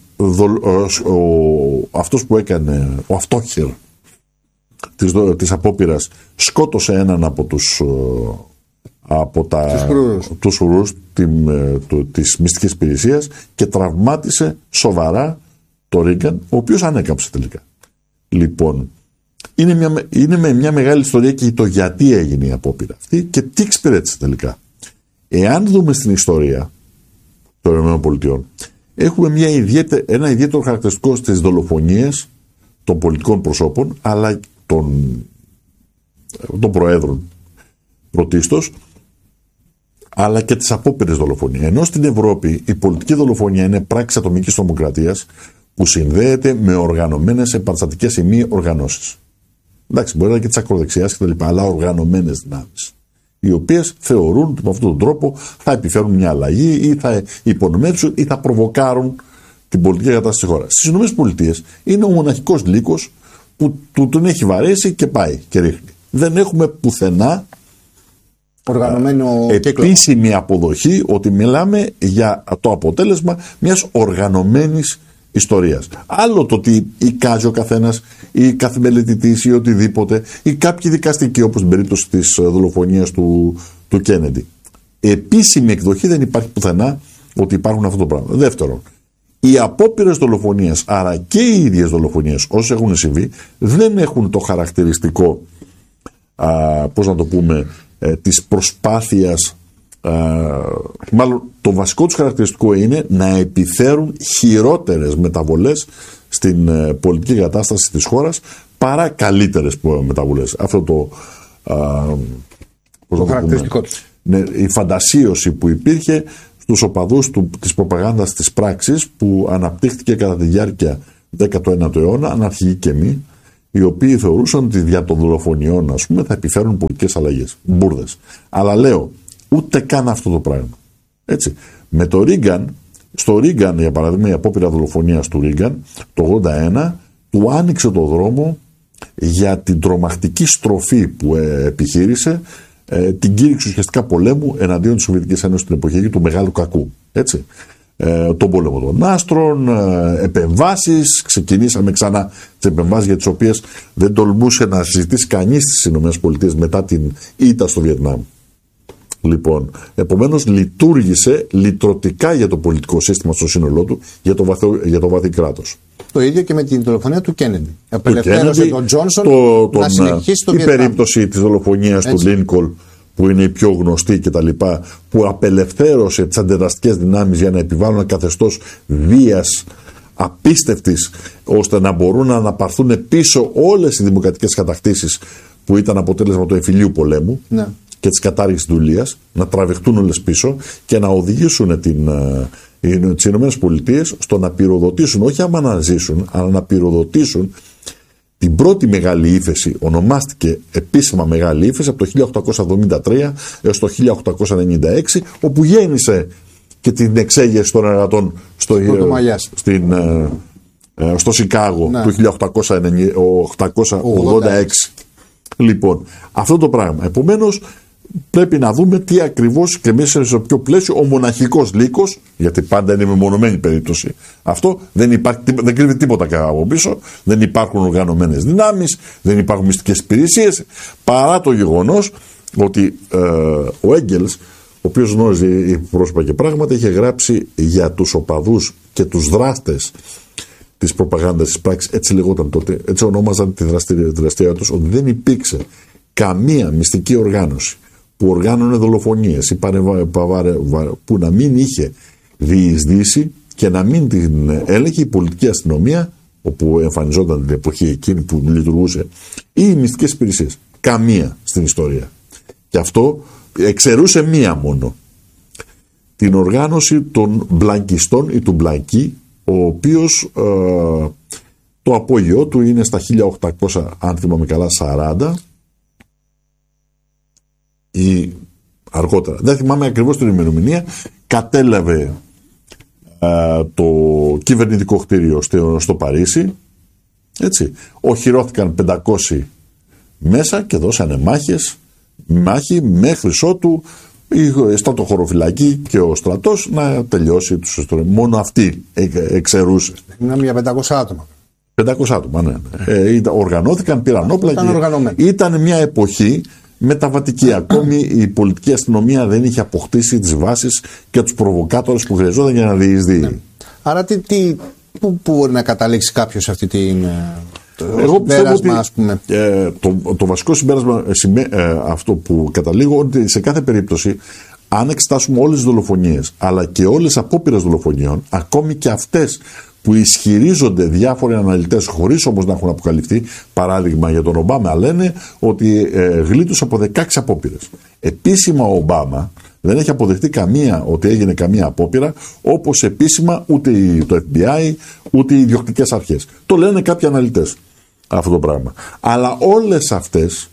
Αυτός που έκανε, ο αυτόχειρ της απόπειρας, σκότωσε έναν από τους φρουρούς της μυστικής υπηρεσίας και τραυμάτισε σοβαρά το Ρίγκαν, ο οποίος ανέκαψε τελικά. Λοιπόν, είναι με μια μεγάλη ιστορία και το γιατί έγινε η απόπειρα αυτή και τι εξυπηρέτησε τελικά. Εάν δούμε στην ιστορία των ΗΠΑ, έχουμε ένα ιδιαίτερο χαρακτηριστικό στις δολοφονίες των πολιτικών προσώπων, αλλά των προέδρων πρωτίστως, αλλά και τις απόπειρες δολοφονίας. Ενώ στην Ευρώπη η πολιτική δολοφονία είναι πράξη ατομικής τρομοκρατίας που συνδέεται με οργανωμένες επαναστατικές ή μη οργανώσεις. Εντάξει, μπορεί να είναι και της ακροδεξιάς κτλ., αλλά οργανωμένες δυνάμεις, οι οποίες θεωρούν ότι με αυτόν τον τρόπο θα επιφέρουν μια αλλαγή ή θα υπονομεύσουν ή θα προβοκάρουν την πολιτική κατάσταση στη χώρα. Στις ΗΠΑ είναι ο μοναχικός λύκος που τον έχει βαρέσει και πάει και ρίχνει. Δεν έχουμε πουθενά επίσημη αποδοχή ότι μιλάμε για το αποτέλεσμα μιας οργανωμένης ιστορίας. Άλλο το ότι εικάζει ο καθένας ή κάθε μελετητής ή οτιδήποτε ή κάποιοι δικαστικοί, όπως στην περίπτωση της δολοφονίας του Κέννεντι. Επίσημη εκδοχή δεν υπάρχει πουθενά ότι υπάρχουν αυτό το πράγμα. Δεύτερον, οι απόπειρες δολοφονίας, άρα και οι ίδιες δολοφονίες όσες έχουν συμβεί, δεν έχουν το χαρακτηριστικό, πώς να το πούμε, της προσπάθειας. Μάλλον το βασικό τους χαρακτηριστικό είναι να επιφέρουν χειρότερες μεταβολές στην πολιτική κατάσταση της χώρας παρά καλύτερες μεταβολές. Αυτό το χαρακτηριστικό τους. Ναι, η φαντασίωση που υπήρχε στους οπαδούς της προπαγάνδας της πράξης που αναπτύχθηκε κατά τη διάρκεια 19ου αιώνα, αναρχική και μη, οι οποίοι θεωρούσαν ότι δια των δολοφονιών, ας πούμε, θα επιφέρουν πολιτικές αλλαγές. Μπούρδες. Αλλά λέω, ούτε καν αυτό το πράγμα. Έτσι. Με το Ρίγκαν, στο Ρίγκαν, για παράδειγμα, η απόπειρα δολοφονίας του Ρίγκαν, το 1981, του άνοιξε το δρόμο για την τρομακτική στροφή που επιχείρησε, την κήρυξη ουσιαστικά πολέμου εναντίον της Σοβιετικής Ένωσης στην εποχή του Μεγάλου Κακού. Έτσι. Τον πόλεμο των άστρων, επεμβάσεις, ξεκινήσαμε ξανά τις επεμβάσεις για τις οποίες δεν τολμούσε να συζητήσει κανείς στις ΗΠΑ μετά την ήττα στο Βιετνάμ. Λοιπόν, επομένως λειτουργήσε λυτρωτικά για το πολιτικό σύστημα στο σύνολό του, για το βαθύ κράτος. Το ίδιο και με την δολοφονία του Κέννεντι. Απελευθέρωσε τον Τζόνσον να συνεχίσει το Βιετνάμ. Η περίπτωση της δολοφονίας του Λίνκολν, που είναι η πιο γνωστή κτλ., που απελευθέρωσε τις αντιδραστικές δυνάμεις για να επιβάλλουν ένα καθεστώς βίας απίστευτης, ώστε να μπορούν να αναπαρθούν πίσω όλες οι δημοκρατικές κατακτήσεις που ήταν αποτέλεσμα του εμφυλίου πολέμου. Ναι. Και της κατάργησης δουλείας, να τραβηχτούν όλες πίσω και να οδηγήσουν τις ΗΠΑ στο να πυροδοτήσουν, όχι άμα να ζήσουν, αλλά να πυροδοτήσουν την πρώτη μεγάλη ύφεση. Ονομάστηκε επίσημα μεγάλη ύφεση από το 1873 έως το 1896, όπου γέννησε και την εξέγερση των εργατών στο Σικάγο, ναι, του 1886. Λοιπόν, αυτό το πράγμα. Επομένως, πρέπει να δούμε τι ακριβώς και μέσα σε ποιο πλαίσιο ο μοναχικός λύκος, γιατί πάντα είναι μεμονωμένη περίπτωση αυτό, δεν κρύβει τίποτα από πίσω, δεν υπάρχουν οργανωμένες δυνάμεις, δεν υπάρχουν μυστικές υπηρεσίες, παρά το γεγονός ότι ο Έγγελς, ο οποίος γνώριζε πρόσωπα και πράγματα, είχε γράψει για τους οπαδούς και τους δράστες της προπαγάνδας της πράξης, έτσι λεγόταν τότε, έτσι ονόμαζαν τη δραστηριότητα τους, ότι δεν υπήρξε καμία μυστική οργάνωση που οργάνωνε δολοφονίες ή που να μην είχε διεισδύσει και να μην την έλεγε η πολιτική αστυνομία, όπου εμφανιζόταν την εποχή εκείνη που λειτουργούσε, ή οι μυστικές υπηρεσίες. Καμία στην ιστορία. Και αυτό εξαιρούσε μία μόνο. Την οργάνωση των μπλανκιστών ή του Μπλανκί, ο οποίος το απόγειό του είναι στα 1800, αν θυμάμαι καλά, 40 ή αργότερα. Δεν θυμάμαι ακριβώς την ημερομηνία. Κατέλαβε το κυβερνητικό κτίριο στο Παρίσι. Έτσι. Οχυρώθηκαν 500 μέσα και δώσανε μάχη μέχρι ότου στο το χωροφυλακή και ο στρατός να τελειώσει τους ιστορίες. Μόνο αυτή εξαιρούσε. Είναι για 500 άτομα. 500 άτομα, ναι. Οργανώθηκαν, πήραν όπλα. Ήταν μια εποχή μεταβατική. Ακόμη η πολιτική αστυνομία δεν είχε αποκτήσει τις βάσεις και τους προβοκάτορες που χρειαζόταν για να διεισδύει. Ναι. Άρα πού μπορεί να καταλήξει κάποιος αυτή την... Εγώ πιστεύω ότι το βασικό συμπέρασμα, αυτό που καταλήγω, ότι σε κάθε περίπτωση, αν εξετάσουμε όλες τις δολοφονίες αλλά και όλες τις απόπειρες δολοφονιών, ακόμη και αυτές που ισχυρίζονται διάφοροι αναλυτές χωρίς όμως να έχουν αποκαλυφθεί, παράδειγμα για τον Ομπάμα, λένε ότι γλίτωσε από 16 απόπειρες. Επίσημα ο Ομπάμα δεν έχει αποδεχτεί ότι έγινε καμία απόπειρα, όπως επίσημα ούτε το FBI ούτε οι ιδιοκτικές αρχές. Το λένε κάποιοι αναλυτές αυτό το πράγμα. Αλλά όλες αυτές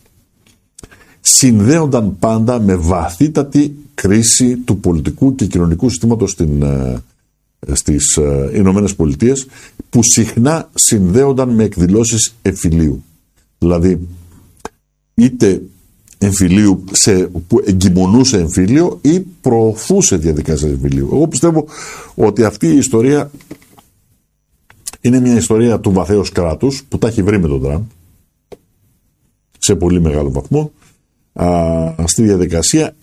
συνδέονταν πάντα με βαθύτατη κρίση του πολιτικού και κοινωνικού συστήματος στις Ηνωμένες Πολιτείες, που συχνά συνδέονταν με εκδηλώσεις εμφυλίου. Δηλαδή είτε εμφυλίου που εγκυμονούσε εμφύλιο ή προωθούσε διαδικασίες εμφυλίου. Εγώ πιστεύω ότι αυτή η ιστορία είναι μια ιστορία του βαθέως κράτους που τα έχει βρει με τον Τραμπ σε πολύ μεγάλο βαθμό στη διαδικασία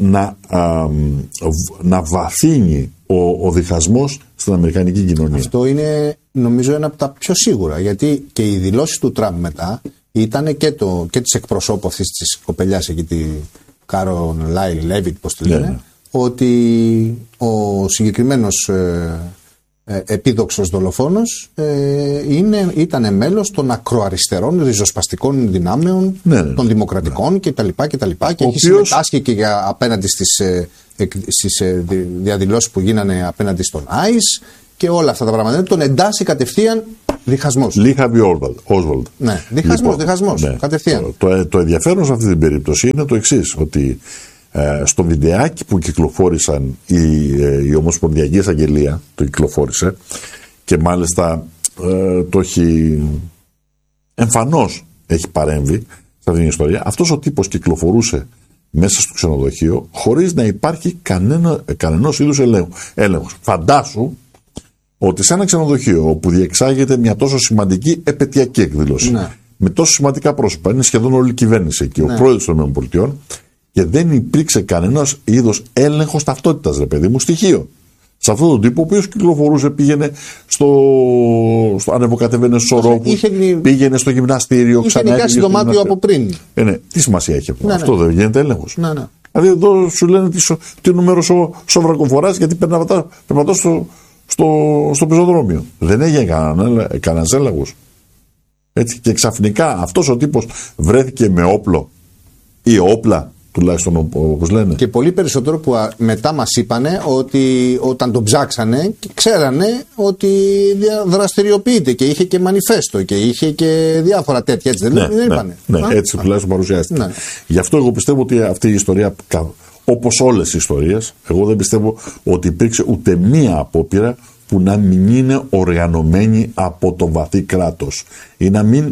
να βαθύνει ο διχασμός στην αμερικανική κοινωνία. Αυτό είναι νομίζω ένα από τα πιο σίγουρα, γιατί και οι δηλώσεις του Τραμπ μετά ήταν και της εκπροσώπου αυτής της κοπελιάς εκεί, τη Κάρον Λάιλ Λέβιτ, πώς τη λένε, ότι ο συγκεκριμένος επίδοξος δολοφόνος ήταν μέλος των ακροαριστερών ριζοσπαστικών δυνάμεων, των δημοκρατικών κτλ. Και έχει συμμετάσχει και απέναντι στις διαδηλώσεις που γίνανε απέναντι στον ICE και όλα αυτά τα πράγματα. Τον εντάσσει κατευθείαν Διχασμός. Lee Harvey Oswald. Ναι, διχασμός, ναι. κατευθείαν. Το ενδιαφέρον σε αυτή την περίπτωση είναι το εξής, ότι στο βιντεάκι που κυκλοφόρησαν η Ομοσπονδιακή Εισαγγελία, το κυκλοφόρησε και μάλιστα το έχει εμφανώς έχει παρέμβει σε αυτήν την ιστορία. Αυτός ο τύπος κυκλοφορούσε μέσα στο ξενοδοχείο χωρίς να υπάρχει κανένας είδους έλεγχος. Φαντάσου ότι σε ένα ξενοδοχείο όπου διεξάγεται μια τόσο σημαντική επετειακή εκδήλωση, ναι, με τόσο σημαντικά πρόσωπα, είναι σχεδόν όλη η κυβέρνηση εκεί, ναι, ο πρόεδρος των ΗΠΑ, και δεν υπήρξε κανένας είδος έλεγχος ταυτότητας, ρε παιδί μου, στοιχείο. Σε αυτόν τον τύπο, ο οποίος κυκλοφορούσε, πήγαινε ανεβοκατεβαίνε στους ορόφους, πήγαινε στο γυμναστήριο, είχε νοικιάσει το δωμάτιο από πριν. Ναι, τι σημασία έχει αυτό? Ναι, αυτό δεν γίνεται έλεγχος. Ναι, ναι. Δηλαδή εδώ σου λένε τι νούμερο σοβρακοφοράς γιατί περπατάς στο πεζοδρόμιο. Δεν έγινε κανένας έλεγχος. Έτσι, και ξαφνικά αυτός ο τύπος βρέθηκε με όπλο ή όπλα, τουλάχιστον όπως λένε. Και πολύ περισσότερο που μετά μας είπανε ότι όταν τον ψάξανε ξέρανε ότι δραστηριοποιείται και είχε και μανιφέστο και είχε και διάφορα τέτοια. Έτσι δεν είπανε? Ναι, έτσι τουλάχιστον παρουσιάστηκε. Ναι. Γι' αυτό εγώ πιστεύω ότι αυτή η ιστορία, όπως όλες οι ιστορίες, εγώ δεν πιστεύω ότι υπήρξε ούτε μία απόπειρα που να μην είναι οργανωμένη από το βαθύ κράτος ή να μην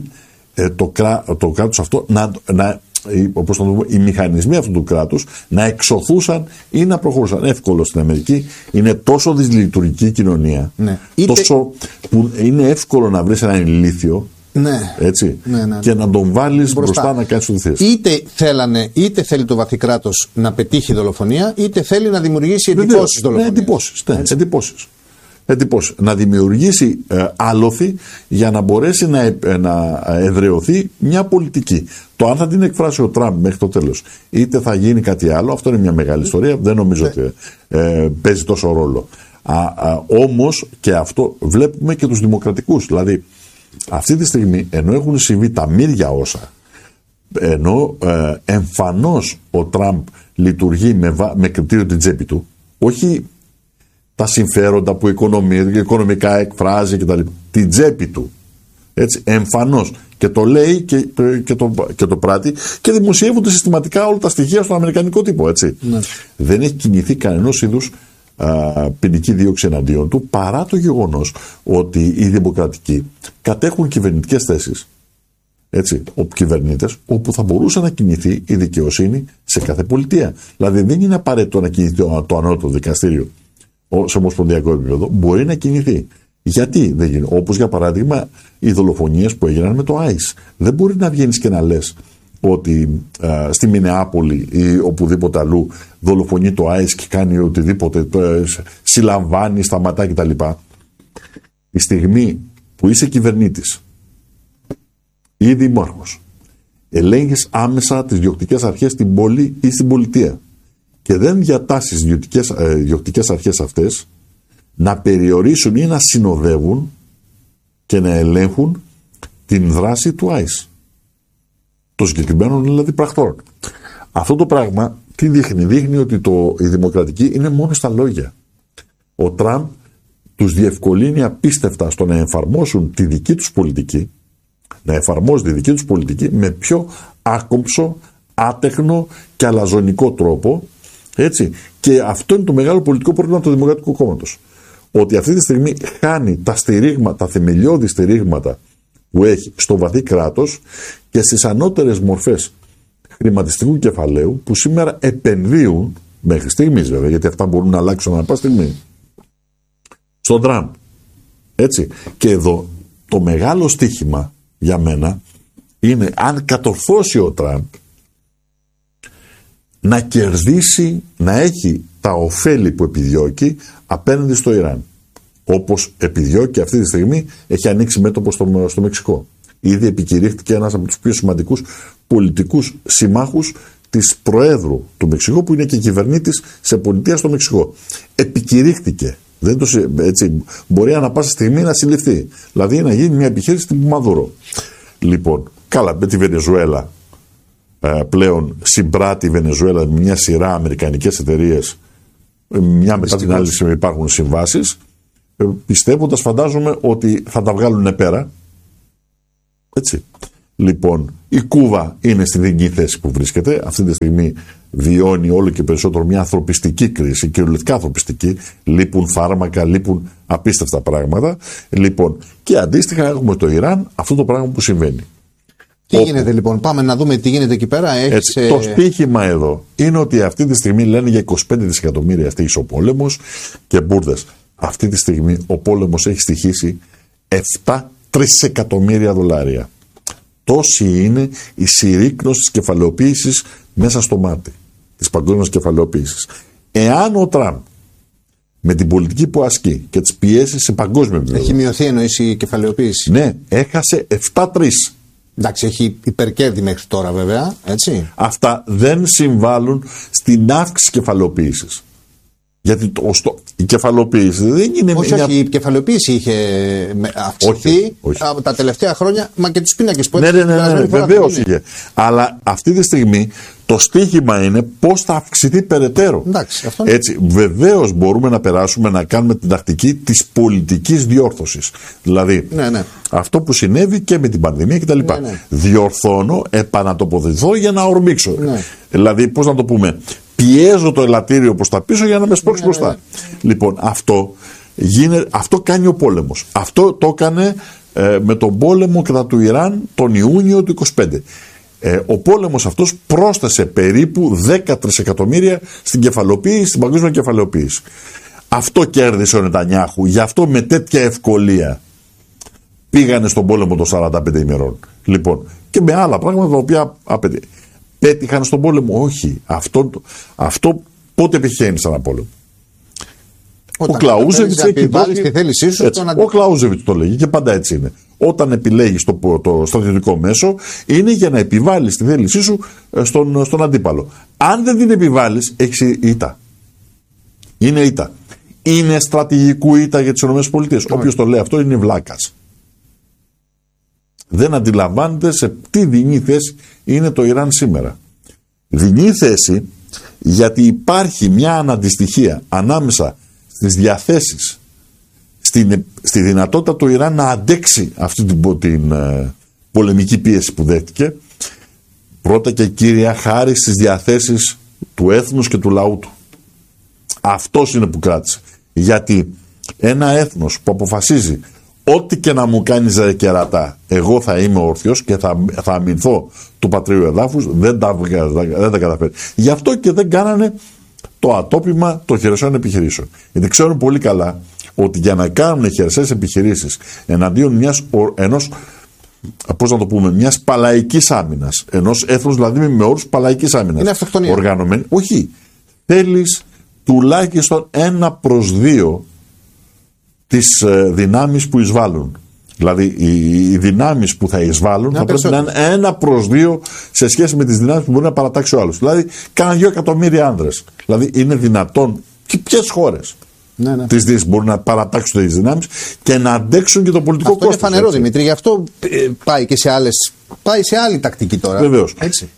το κράτος αυτό όπως το πούμε, οι μηχανισμοί αυτού του κράτους να εξωθούσαν ή να προχωρούσαν. Εύκολο στην Αμερική, είναι τόσο δυσλειτουργική κοινωνία, ναι, τόσο που είναι εύκολο να βρεις έναν ηλίθιο, ναι, έτσι, ναι, και να τον βάλεις μπροστά να κάνεις ό,τι θες. Είτε θέλει το βαθύ κράτος να πετύχει δολοφονία, είτε θέλει να δημιουργήσει εντυπώσεις δολοφονίας. Εντυπώσεις. Να δημιουργήσει άλοθη για να μπορέσει να εδραιωθεί μια πολιτική. Το αν θα την εκφράσει ο Τραμπ μέχρι το τέλος, είτε θα γίνει κάτι άλλο, αυτό είναι μια μεγάλη ιστορία. Δεν νομίζω ότι παίζει τόσο ρόλο. Όμως και αυτό βλέπουμε και τους δημοκρατικούς. Δηλαδή, αυτή τη στιγμή, ενώ έχουν συμβεί τα μύρια όσα, ενώ εμφανώς ο Τραμπ λειτουργεί με κριτήριο την τσέπη του, όχι τα συμφέροντα που οικονομικά εκφράζει κτλ. Την τσέπη του. Έτσι, εμφανώς. Και το λέει και το πράττει και δημοσιεύονται συστηματικά όλα τα στοιχεία στον αμερικανικό τύπο. Έτσι. Ναι. Δεν έχει κινηθεί κανένας είδους ποινική δίωξη εναντίον του, παρά το γεγονός ότι οι δημοκρατικοί κατέχουν κυβερνητικές θέσεις. Έτσι, κυβερνήτες όπου θα μπορούσε να κινηθεί η δικαιοσύνη σε κάθε πολιτεία. Δηλαδή δεν είναι απαραίτητο να κινηθεί το ανώτατο δικαστήριο σε ομοσπονδιακό επίπεδο, μπορεί να κινηθεί. Γιατί δεν γίνει? Όπως για παράδειγμα οι δολοφονίες που έγιναν με το ICE. Δεν μπορεί να βγαίνεις και να λες ότι στη Μινεάπολη ή οπουδήποτε αλλού δολοφονεί το ICE και κάνει οτιδήποτε, συλλαμβάνει, σταματά κτλ. Η στιγμή που είσαι κυβερνήτης ή δήμαρχος, ελέγχεις άμεσα τις διοκτικές αρχές στην πόλη ή στην πολιτεία και δεν διατάσσεις διοκτικές αρχές αυτές να περιορίσουν ή να συνοδεύουν και να ελέγχουν την δράση του ICE, των συγκεκριμένων δηλαδή πρακτόρων. Αυτό το πράγμα τι δείχνει? Δείχνει ότι η δημοκρατική είναι μόνο στα λόγια. Ο Τραμπ τους διευκολύνει απίστευτα στο να εφαρμόσουν τη δική τους πολιτική, με πιο άκομψο, άτεχνο και αλαζονικό τρόπο. Έτσι. Και αυτό είναι το μεγάλο πολιτικό πρόβλημα του Δημοκρατικού Κόμματος. Ότι αυτή τη στιγμή χάνει τα θεμελιώδη στηρίγματα που έχει στο βαθύ κράτος και στις ανώτερες μορφές χρηματιστικού κεφαλαίου που σήμερα επενδύουν, μέχρι στιγμής βέβαια, γιατί αυτά μπορούν να αλλάξουν ανά πάσα στιγμή, στον Τραμπ. Έτσι. Και εδώ το μεγάλο στοίχημα για μένα είναι αν κατορθώσει ο Τραμπ να κερδίσει, να έχει τα ωφέλη που επιδιώκει απέναντι στο Ιράν. Όπως επιδιώκει αυτή τη στιγμή, έχει ανοίξει μέτωπο στο Μεξικό. Ήδη επικηρύχθηκε ένας από τους πιο σημαντικούς πολιτικούς συμμάχους της Προέδρου του Μεξικού, που είναι και κυβερνήτης σε πολιτεία στο Μεξικό. Επικηρύχθηκε. Έτσι, μπορεί ανά πάσα στιγμή να συλληφθεί. Δηλαδή να γίνει μια επιχείρηση στην Μαδούρο. Λοιπόν, καλά, με τη Βενεζουέλα. Πλέον συμπράττει η Βενεζουέλα με μια σειρά αμερικανικές εταιρείες, μια μετά την άλλη υπάρχουν συμβάσεις. πιστεύοντας, φαντάζομαι, ότι θα τα βγάλουν πέρα. Έτσι. Λοιπόν, η Κούβα είναι στην δική θέση που βρίσκεται. Αυτή τη στιγμή βιώνει όλο και περισσότερο μια ανθρωπιστική κρίση, κυριολεκτικά ανθρωπιστική. Λείπουν φάρμακα, λείπουν απίστευτα πράγματα. Λοιπόν, και αντίστοιχα έχουμε το Ιράν, αυτό το πράγμα που συμβαίνει. Τι γίνεται λοιπόν, πάμε να δούμε τι γίνεται εκεί πέρα. Το στοίχημα εδώ είναι ότι αυτή τη στιγμή λένε για 25 δισεκατομμύρια στοίχησε ο πόλεμος και μπουρδες. Αυτή τη στιγμή ο πόλεμος έχει στοιχήσει 7 τρισεκατομμύρια δολάρια. Τόση είναι η συρρίκνωση της κεφαλαιοποίησης μέσα στο μάτι της παγκόσμιας κεφαλαιοποίησης. Εάν ο Τραμπ με την πολιτική που ασκεί και τις πιέσεις σε παγκόσμιο επίπεδο. Έχει μειωθεί εννοείς η κεφαλαιοποίηση. Ναι, έχασε 7-3. Εντάξει, έχει υπερκέρδη μέχρι τώρα βέβαια, έτσι. Αυτά δεν συμβάλλουν στην αύξηση κεφαλαιοποίησης. Γιατί η κεφαλαιοποίηση δεν είναι όχι, η κεφαλαιοποίηση είχε αυξηθεί τα τελευταία χρόνια, μα και τους πίνακες που ναι, βεβαίως είχε. Αλλά αυτή τη στιγμή το στίχημα είναι πώς θα αυξηθεί περαιτέρω. Εντάξει, αυτό είναι. Έτσι, βεβαίως μπορούμε να περάσουμε να κάνουμε την τακτική της πολιτικής διόρθωσης. Δηλαδή, αυτό που συνέβη και με την πανδημία κτλ. Διορθώνω, επανατοποθετηθώ για να ορμήξω. Δηλαδή, πώς να το πούμε, πιέζω το ελαττήριο προς τα πίσω για να με σπρώξει μπροστά. Λοιπόν, αυτό κάνει ο πόλεμος. Αυτό το έκανε με τον πόλεμο κατά του Ιράν τον Ιούνιο του 25. Ο πόλεμος αυτός πρόσθεσε περίπου 10 τρισεκατομμύρια στην κεφαλαιοποίηση, στην παγκόσμια κεφαλαιοποίηση. Αυτό κέρδισε ο Νετανιάχου, γι' αυτό με τέτοια ευκολία πήγανε στον πόλεμο των 45 ημερών. Λοιπόν, και με άλλα πράγματα τα οποία απαιτεί. Πέτυχαν στον πόλεμο, όχι. Αυτό πότε πετυχαίνει σε έναν πόλεμο. Ο Κλαούζεβιτς έχει δώσει. Ο Κλαούζεβιτς το λέγει και πάντα έτσι είναι. Όταν επιλέγεις το στρατιωτικό μέσο, είναι για να επιβάλλεις τη θέλησή σου στον αντίπαλο. Αν δεν την επιβάλλεις, έχεις ήττα. Είναι ήττα. Είναι στρατηγικού ήττα για τις ΗΠΑ. Όποιος το λέει αυτό είναι βλάκας. Δεν αντιλαμβάνεται σε τι δεινή θέση είναι το Ιράν σήμερα. Δεινή θέση γιατί υπάρχει μια αναντιστοιχία ανάμεσα στις διαθέσεις, στη δυνατότητα του Ιράν να αντέξει αυτή την πολεμική πίεση που δέχτηκε, πρώτα και κύρια χάρη στις διαθέσεις του έθνους και του λαού του. Αυτός είναι που κράτησε. Γιατί ένα έθνος που αποφασίζει ό,τι και να μου κάνεις κερατά, εγώ θα είμαι όρθιος και θα αμυνθώ του πατρίου εδάφους, δεν τα καταφέρει. Γι' αυτό και δεν κάνανε το ατόπιμα των χερσαίων επιχειρήσεων. Γιατί ξέρουν πολύ καλά ότι για να κάνουν χερσαίες επιχειρήσεις εναντίον μιας παλαϊκής άμυνας, ενός έθνους δηλαδή με όρους παλαϊκής άμυνας. Είναι αυτοκτονία. Οργανωμένη. Όχι. Θέλεις τουλάχιστον 1/2 τις δυνάμεις που εισβάλλουν. Δηλαδή οι δυνάμεις που θα εισβάλλουν θα πρέπει να είναι 1/2 σε σχέση με τις δυνάμεις που μπορεί να παρατάξει ο άλλος. Δηλαδή κάναν 2 εκατομμύρια άνδρες. Δηλαδή είναι δυνατόν και ποιες χώρες της Δύσης μπορούν να παρατάξουν τις δυνάμεις και να αντέξουν και το πολιτικό κόστος. Αυτό είναι φανερό, Δημήτρη, γι' αυτό πάει και σε άλλες. Πάει σε άλλη τακτική τώρα. Βεβαίως.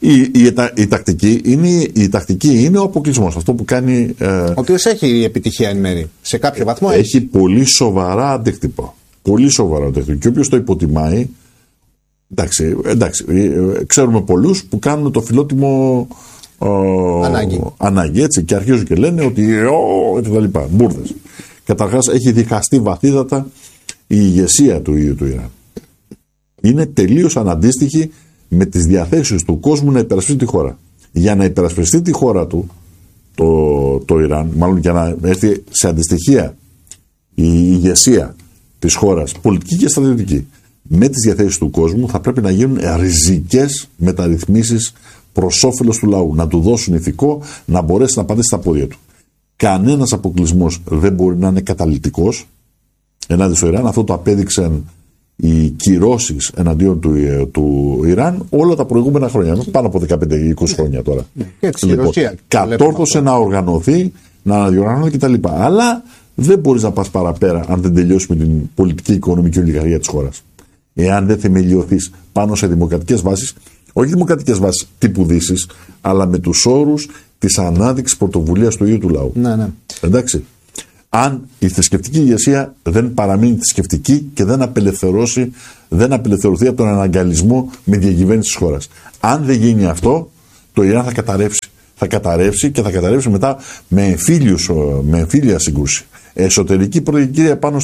Η τακτική είναι ο αποκλεισμός. Αυτό που κάνει. Ο οποίος έχει επιτυχία εν μέρη. Σε κάποιο βαθμό έχει πολύ σοβαρά αντίκτυπα. Πολύ σοβαρά αντίκτυπα. Και όποιος το υποτιμάει. Εντάξει, ξέρουμε πολλούς που κάνουν το φιλότιμο ανάγκη έτσι, και αρχίζουν και λένε ότι και τα λοιπά. Μπούρδες. Καταρχάς έχει διχαστεί βαθύτατα η ηγεσία του ίδιου του Ιράν. Είναι τελείως αναντίστοιχη με τις διαθέσεις του κόσμου να υπερασπιστεί τη χώρα. Για να υπερασπιστεί τη χώρα του το Ιράν, μάλλον για να έρθει σε αντιστοιχεία η ηγεσία της χώρας, πολιτική και στρατιωτική, με τις διαθέσεις του κόσμου, θα πρέπει να γίνουν ριζικές μεταρρυθμίσεις προς όφελος του λαού. Να του δώσουν ηθικό, να μπορέσει να πατήσει στα πόδια του. Κανένας αποκλεισμός δεν μπορεί να είναι καταλυτικός ενάντια στο Ιράν. Αυτό το απέδειξαν οι κυρώσεις εναντίον του Ιράν όλα τα προηγούμενα χρόνια. Πάνω από 15-20 χρόνια τώρα. Λοιπόν, κατόρθωσε να οργανωθεί, να αναδιοργανωθεί κτλ. Αλλά δεν μπορείς να πας παραπέρα αν δεν τελειώσει με την πολιτική, οικονομική ολιγαρχία της χώρας. Εάν δεν θεμελιωθείς πάνω σε δημοκρατικές βάσεις, όχι δημοκρατικές βάσεις τύπου Δύσης, αλλά με τους όρους της ανάδειξης πρωτοβουλίας του ίδιου του λαού. Ναι. Εντάξει. αν η θρησκευτική ηγεσία δεν παραμείνει θρησκευτική και δεν απελευθερωθεί από τον αναγκαλισμό με διακυβέρνηση της χώρας. Αν δεν γίνει αυτό, το Ιράν θα καταρρεύσει. Θα καταρρεύσει και θα καταρρεύσει μετά με εμφύλια σύγκρουση. Εσωτερική προδικήρια πάνω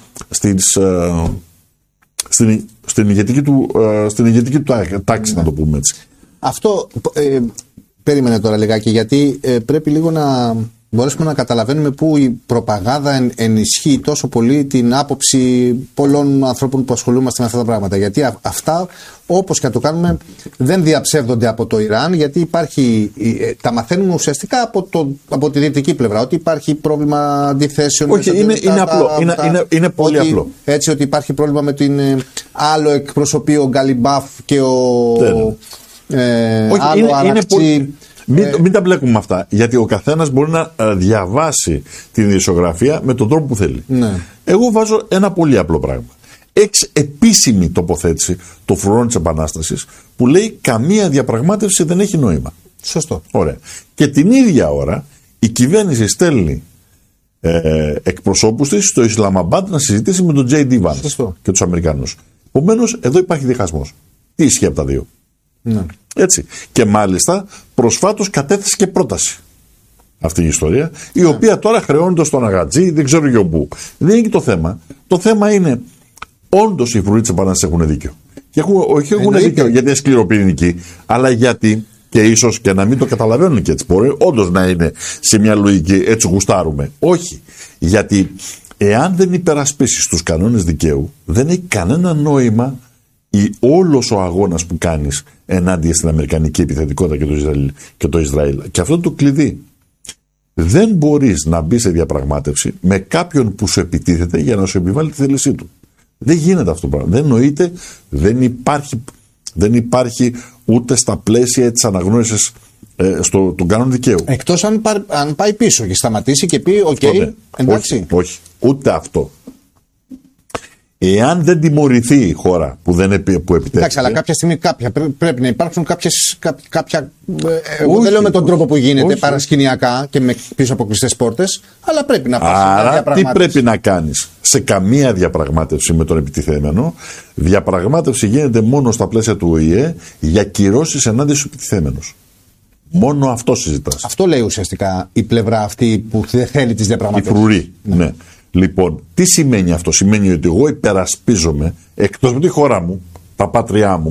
στην ηγετική του τάξη, να το πούμε έτσι. Αυτό περίμενε τώρα λιγάκι, γιατί πρέπει λίγο να μπορέσουμε να καταλαβαίνουμε πού η προπαγάνδα ενισχύει τόσο πολύ την άποψη πολλών ανθρώπων που ασχολούμαστε με αυτά τα πράγματα. Γιατί αυτά, όπως και να το κάνουμε, δεν διαψεύδονται από το Ιράν, γιατί τα μαθαίνουμε ουσιαστικά από τη δυτική πλευρά. Ότι υπάρχει πρόβλημα αντιθέσεων. Όχι, είναι πολύ απλό. Έτσι, ότι υπάρχει πρόβλημα με την άλλο εκπροσωπεί ο Γκαλιμπάφ και άλλο Αρακτσί. Μην τα μπλέκουμε με αυτά. Γιατί ο καθένας μπορεί να διαβάσει την ειδησιογραφία με τον τρόπο που θέλει. Ναι. Εγώ βάζω ένα πολύ απλό πράγμα. Επίσημη τοποθέτηση το φρουρών της Επανάστασης που λέει καμία διαπραγμάτευση δεν έχει νόημα. Σωστό. Ωραία. Και την ίδια ώρα η κυβέρνηση στέλνει εκπροσώπους της στο Ισλαμαμπάντ να συζητήσει με τον J.D. Vance και τους Αμερικανούς. Επομένως, εδώ υπάρχει διχασμός. Τι ισχύει από τα δύο? Ναι. Έτσι. Και μάλιστα προσφάτως κατέθεσε και πρόταση αυτή η ιστορία, η οποία τώρα χρεώνεται στον Αγατζή, δεν ξέρω για πού. Δεν είναι και το θέμα. Το θέμα είναι, όντως οι φρουροί της Επανάστασης έχουν δίκιο. Και έχουν δίκιο γιατί είναι σκληροπυρηνικοί, αλλά γιατί, και ίσως και να μην το καταλαβαίνουν και έτσι, μπορεί όντως να είναι σε μια λογική έτσι γουστάρουμε. Όχι. Γιατί εάν δεν υπερασπίσεις τους κανόνες δικαίου, δεν έχει κανένα νόημα όλος ο αγώνας που κάνεις ενάντια στην αμερικανική επιθετικότητα και το Ισραήλ. Και αυτό είναι το κλειδί. Δεν μπορείς να μπει σε διαπραγμάτευση με κάποιον που σου επιτίθεται για να σου επιβάλλει τη θέλησή του. Δεν γίνεται αυτό το πράγμα. Δεν νοείται, δεν υπάρχει ούτε στα πλαίσια της αναγνώρισης των κανόνων δικαίου. Εκτός αν πάει πίσω και σταματήσει και πει εντάξει. Όχι, ούτε αυτό. Εάν δεν τιμωρηθεί η χώρα που επιτέθηκε. Εντάξει, αλλά κάποια στιγμή πρέπει να υπάρξουν κάποια. Εγώ δεν λέω με τον τρόπο που γίνεται παρασκηνιακά και πίσω από κλειστές πόρτες, αλλά πρέπει να υπάρξει. Άρα, τι πρέπει να κάνεις? Σε καμία διαπραγμάτευση με τον επιτιθέμενο. Διαπραγμάτευση γίνεται μόνο στα πλαίσια του ΟΗΕ για κυρώσεις ενάντια στους επιτιθέμενους. Μόνο αυτό συζητάς. Αυτό λέει ουσιαστικά η πλευρά αυτή που δεν θέλει τις διαπραγματεύσεις. Οι φρουροί. Ναι. Λοιπόν, τι σημαίνει αυτό? Σημαίνει ότι εγώ υπερασπίζομαι εκτός από τη χώρα μου, τα πάτριά μου,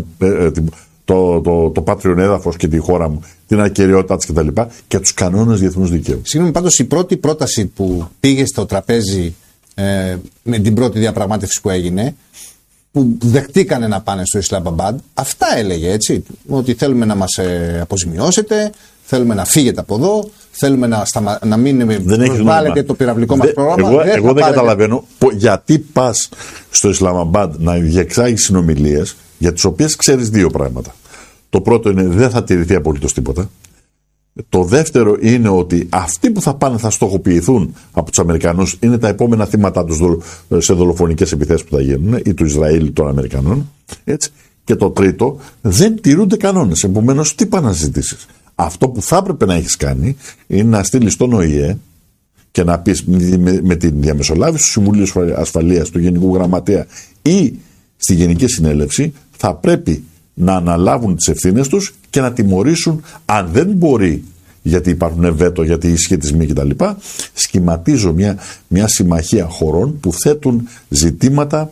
το πάτριον έδαφος και τη χώρα μου, την ακεραιότητά της κτλ. Και τους κανόνες διεθνούς δικαίου. Συγγνώμη, πάντως η πρώτη πρόταση που πήγε στο τραπέζι με την πρώτη διαπραγμάτευση που έγινε, που δεχτήκανε να πάνε στο Ισλαμαμπάντ, αυτά έλεγε, έτσι. Ότι θέλουμε να μας αποζημιώσετε, θέλουμε να φύγετε από εδώ, θέλουμε να μην προσβάλλετε το πυραυλικό μας πρόγραμμα. Εγώ δεν καταλαβαίνω γιατί πας στο Ισλαμαμπάντ να διεξάγεις συνομιλίες για τις οποίες ξέρεις δύο πράγματα. Το πρώτο είναι δεν θα τηρηθεί απολύτως τίποτα. Το δεύτερο είναι ότι αυτοί που θα πάνε θα στοχοποιηθούν από τους Αμερικανούς, είναι τα επόμενα θύματα τους σε δολοφονικές επιθέσεις που θα γίνουν, ή του Ισραήλ ή των Αμερικανών. Έτσι. Και το τρίτο, δεν τηρούνται κανόνες. Επομένως, τι πάνε να συζητήσεις? Αυτό που θα έπρεπε να έχεις κάνει είναι να στείλεις στον ΟΗΕ και να πεις με την διαμεσολάβηση του Συμβουλίου Ασφαλείας, του Γενικού Γραμματέα ή στη Γενική Συνέλευση, θα πρέπει να αναλάβουν τις ευθύνες τους και να τιμωρήσουν, αν δεν μπορεί, γιατί υπάρχουν βέτο, γιατί οι σχετισμοί κτλ. Σχηματίζω μια συμμαχία χωρών που θέτουν ζητήματα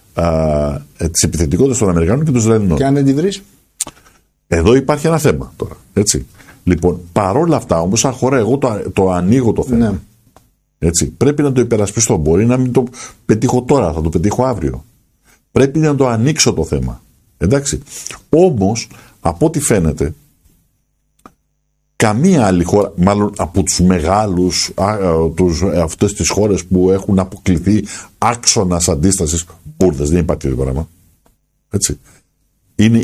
της επιθετικότητας των Αμερικανών και των Ισραηλινών. Και αν δεν τη βρεις? Εδώ υπάρχει ένα θέμα τώρα. Έτσι. Λοιπόν, παρόλα αυτά όμως, σαν χώρα, εγώ το ανοίγω το θέμα. Ναι. Έτσι. Πρέπει να το υπερασπιστώ. Μπορεί να μην το πετύχω τώρα, θα το πετύχω αύριο. Πρέπει να το ανοίξω το θέμα. Εντάξει. Όμως, από ό,τι φαίνεται, καμία άλλη χώρα, μάλλον από τους μεγάλους, αυτές τις χώρες που έχουν αποκληθεί άξονας αντίστασης, μπούρδες, δεν υπάρχει τέτοιο πράγμα. Έτσι. Είναι,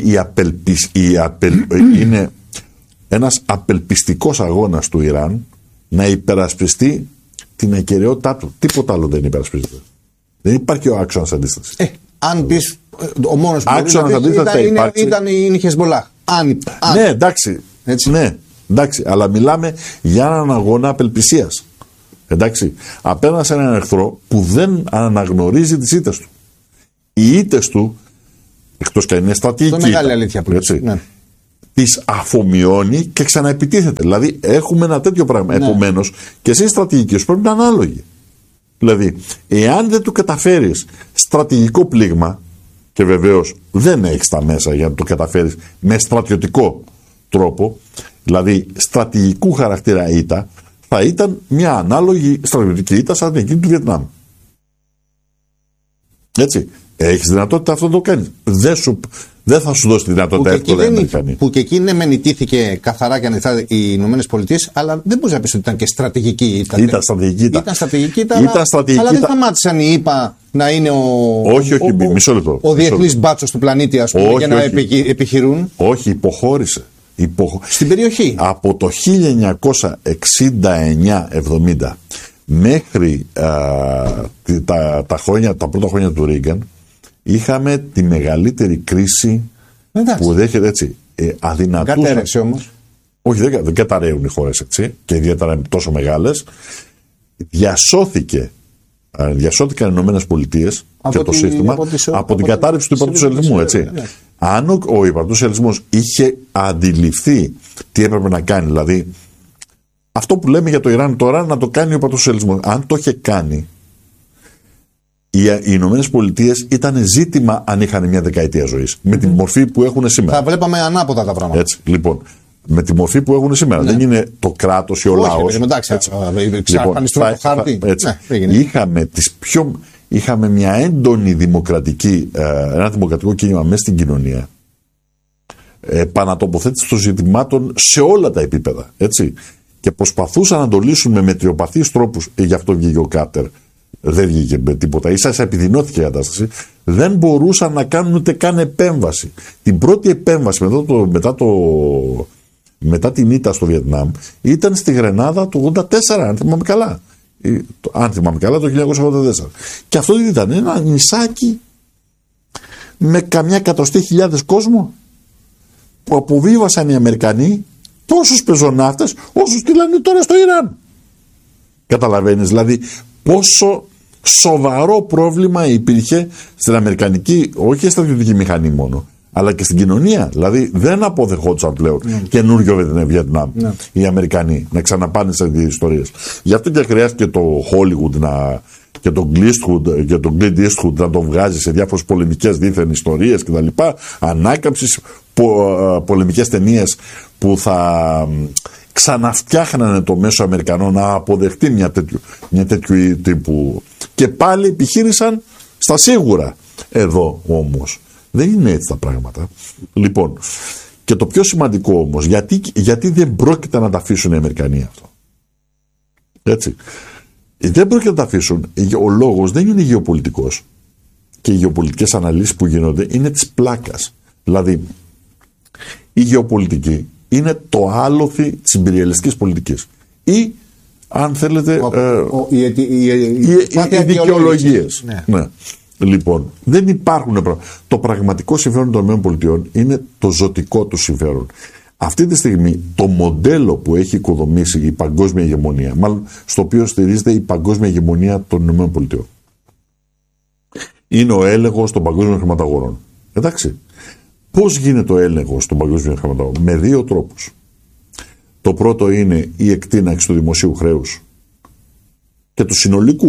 είναι ένας απελπιστικός αγώνας του Ιράν να υπερασπιστεί την ακεραιότητά του. Τίποτα άλλο δεν υπερασπίζεται. Δεν υπάρχει ο άξονας αντίστασης. Αν πεις, ο μόνος που ήταν η Χεσμολάχ. Ναι, εντάξει. Ναι, εντάξει. Αλλά μιλάμε για έναν αγώνα απελπισίας. Εντάξει, απέναντι σε έναν εχθρό που δεν αναγνωρίζει τις ήττες του. Οι ήττες του, εκτός και αν είναι στρατηγική, αυτό μεγάλη αλήθεια που ναι. τις αφομοιώνει και ξαναεπιτίθεται. Δηλαδή έχουμε ένα τέτοιο πράγμα. Ναι. Επομένως και εσύ στρατηγική σου πρέπει να είναι ανάλογη. Δηλαδή, εάν δεν του καταφέρεις στρατηγικό πλήγμα, και βεβαίως δεν έχεις τα μέσα για να το καταφέρεις με στρατιωτικό τρόπο, δηλαδή στρατηγικού χαρακτήρα ήττα, θα ήταν μια ανάλογη στρατιωτική ήττα σαν την εκείνη του Βιετνάμ. Έτσι. Έχεις δυνατότητα αυτό να το κάνεις. Δεν θα σου δώσει τη δυνατότητα εύκολα οι Αμερικανοί. Που και εκεί ναι, μεν ιτήθηκε καθαρά και ανοιχτά οι Ηνωμένες Πολιτείες, αλλά δεν μπορείς να πεις ότι ήταν και στρατηγική ήττα. Ήταν στρατηγική ήττα. Αλλά δεν σταμάτησαν οι ΗΠΑ να είναι μισό λεπτό. Ο διεθνής μπάτσος του πλανήτη, ας πούμε, για να επιχειρούν. Όχι, υποχώρησε. Στην περιοχή. Από το 1969-70 μέχρι τα πρώτα χρόνια του Ρίγκαν είχαμε τη μεγαλύτερη κρίση. Εντάξει. Που δέχεται έτσι. Αδυνατούσαν. Κατέρευσε όμως. Όχι, δεν καταραίουν οι χώρες έτσι, και ιδιαίτερα τόσο μεγάλες. Διασώθηκαν οι Ηνωμένες Πολιτείες και το σύστημα από την κατάρρευση του υπαρτουσιαλισμού. Αν ο υπαρτουσιαλισμός είχε αντιληφθεί τι έπρεπε να κάνει, δηλαδή αυτό που λέμε για το Ιράν τώρα, να το κάνει ο υπαρτουσιαλισμός, αν το είχε κάνει, οι Ηνωμένες Πολιτείες ήταν ζήτημα αν είχαν μια δεκαετία ζωής. Με τη μορφή που έχουν σήμερα. Θα βλέπαμε ανάποδα τα πράγματα. Έτσι, λοιπόν. Με τη μορφή που έχουν σήμερα. Ναι. Δεν είναι το κράτος ή ο λαός. Εντάξει, εξαφανιστούν το χάρτη. Είχαμε μια έντονη ένα δημοκρατικό κίνημα μέσα στην κοινωνία. Επανατοποθέτηση των ζητημάτων σε όλα τα επίπεδα. Έτσι. Και προσπαθούσαν να το λύσουν με μετριοπαθείς τρόπους. Γι' αυτό βγήκε ο Κάρτερ. Δεν βγήκε με τίποτα. Ίσα επιδεινώθηκε η κατάσταση. Δεν μπορούσαν να κάνουν ούτε καν επέμβαση. Την πρώτη επέμβαση μετά την ήττα στο Βιετνάμ ήταν στη Γρενάδα το 1984, αν θυμάμαι καλά, το 1984. Και αυτό ήταν ένα νησάκι με καμιά εκατοστή χιλιάδες κόσμο που αποβίβασαν οι Αμερικανοί τόσους πεζοναύτες όσους στείλανε τώρα στο Ιράν. Καταλαβαίνεις δηλαδή πόσο σοβαρό πρόβλημα υπήρχε στην αμερικανική, όχι στρατιωτική μηχανή μόνο, αλλά και στην κοινωνία. Δηλαδή δεν αποδεχόντουσαν πλέον καινούριο Βιετνάμ οι Αμερικανοί να ξαναπάνε σε τις ιστορίες. Γι' αυτό και χρειάστηκε το Hollywood και τον Clint Eastwood να τον βγάζει σε διάφορες πολεμικές δίθεν ιστορίες κτλ. Ανάκαμψεις, πολεμικές ταινίες που θα ξαναφτιάχνανε το μέσο Αμερικανό να αποδεχτεί μια τέτοιου τύπου. Και πάλι επιχείρησαν στα σίγουρα. Εδώ όμως δεν είναι έτσι τα πράγματα. Λοιπόν, και το πιο σημαντικό όμως, γιατί δεν πρόκειται να τα αφήσουν οι Αμερικανοί αυτό. Έτσι. Δεν πρόκειται να τα αφήσουν. Ο λόγος δεν είναι γεωπολιτικός. Και οι γεωπολιτικές αναλύσεις που γίνονται είναι της πλάκας. Δηλαδή, η γεωπολιτική είναι το άλοθη της ιμπεριαλιστικής πολιτικής. Ή, αν θέλετε, οι δικαιολογίες. Ναι. Λοιπόν, δεν υπάρχουν. Το πραγματικό συμφέρον των ΗΠΑ είναι το ζωτικό του συμφέρον. Αυτή τη στιγμή το μοντέλο που έχει οικοδομήσει η παγκόσμια ηγεμονία, μάλλον στο οποίο στηρίζεται η παγκόσμια ηγεμονία των ΗΠΑ, είναι ο έλεγχος των παγκόσμιων χρηματαγορών. Εντάξει. Πώς γίνεται ο έλεγχος των παγκόσμιων χρηματαγορών? Με δύο τρόπους. Το πρώτο είναι η εκτείναξη του δημοσίου χρέους και του συνολικού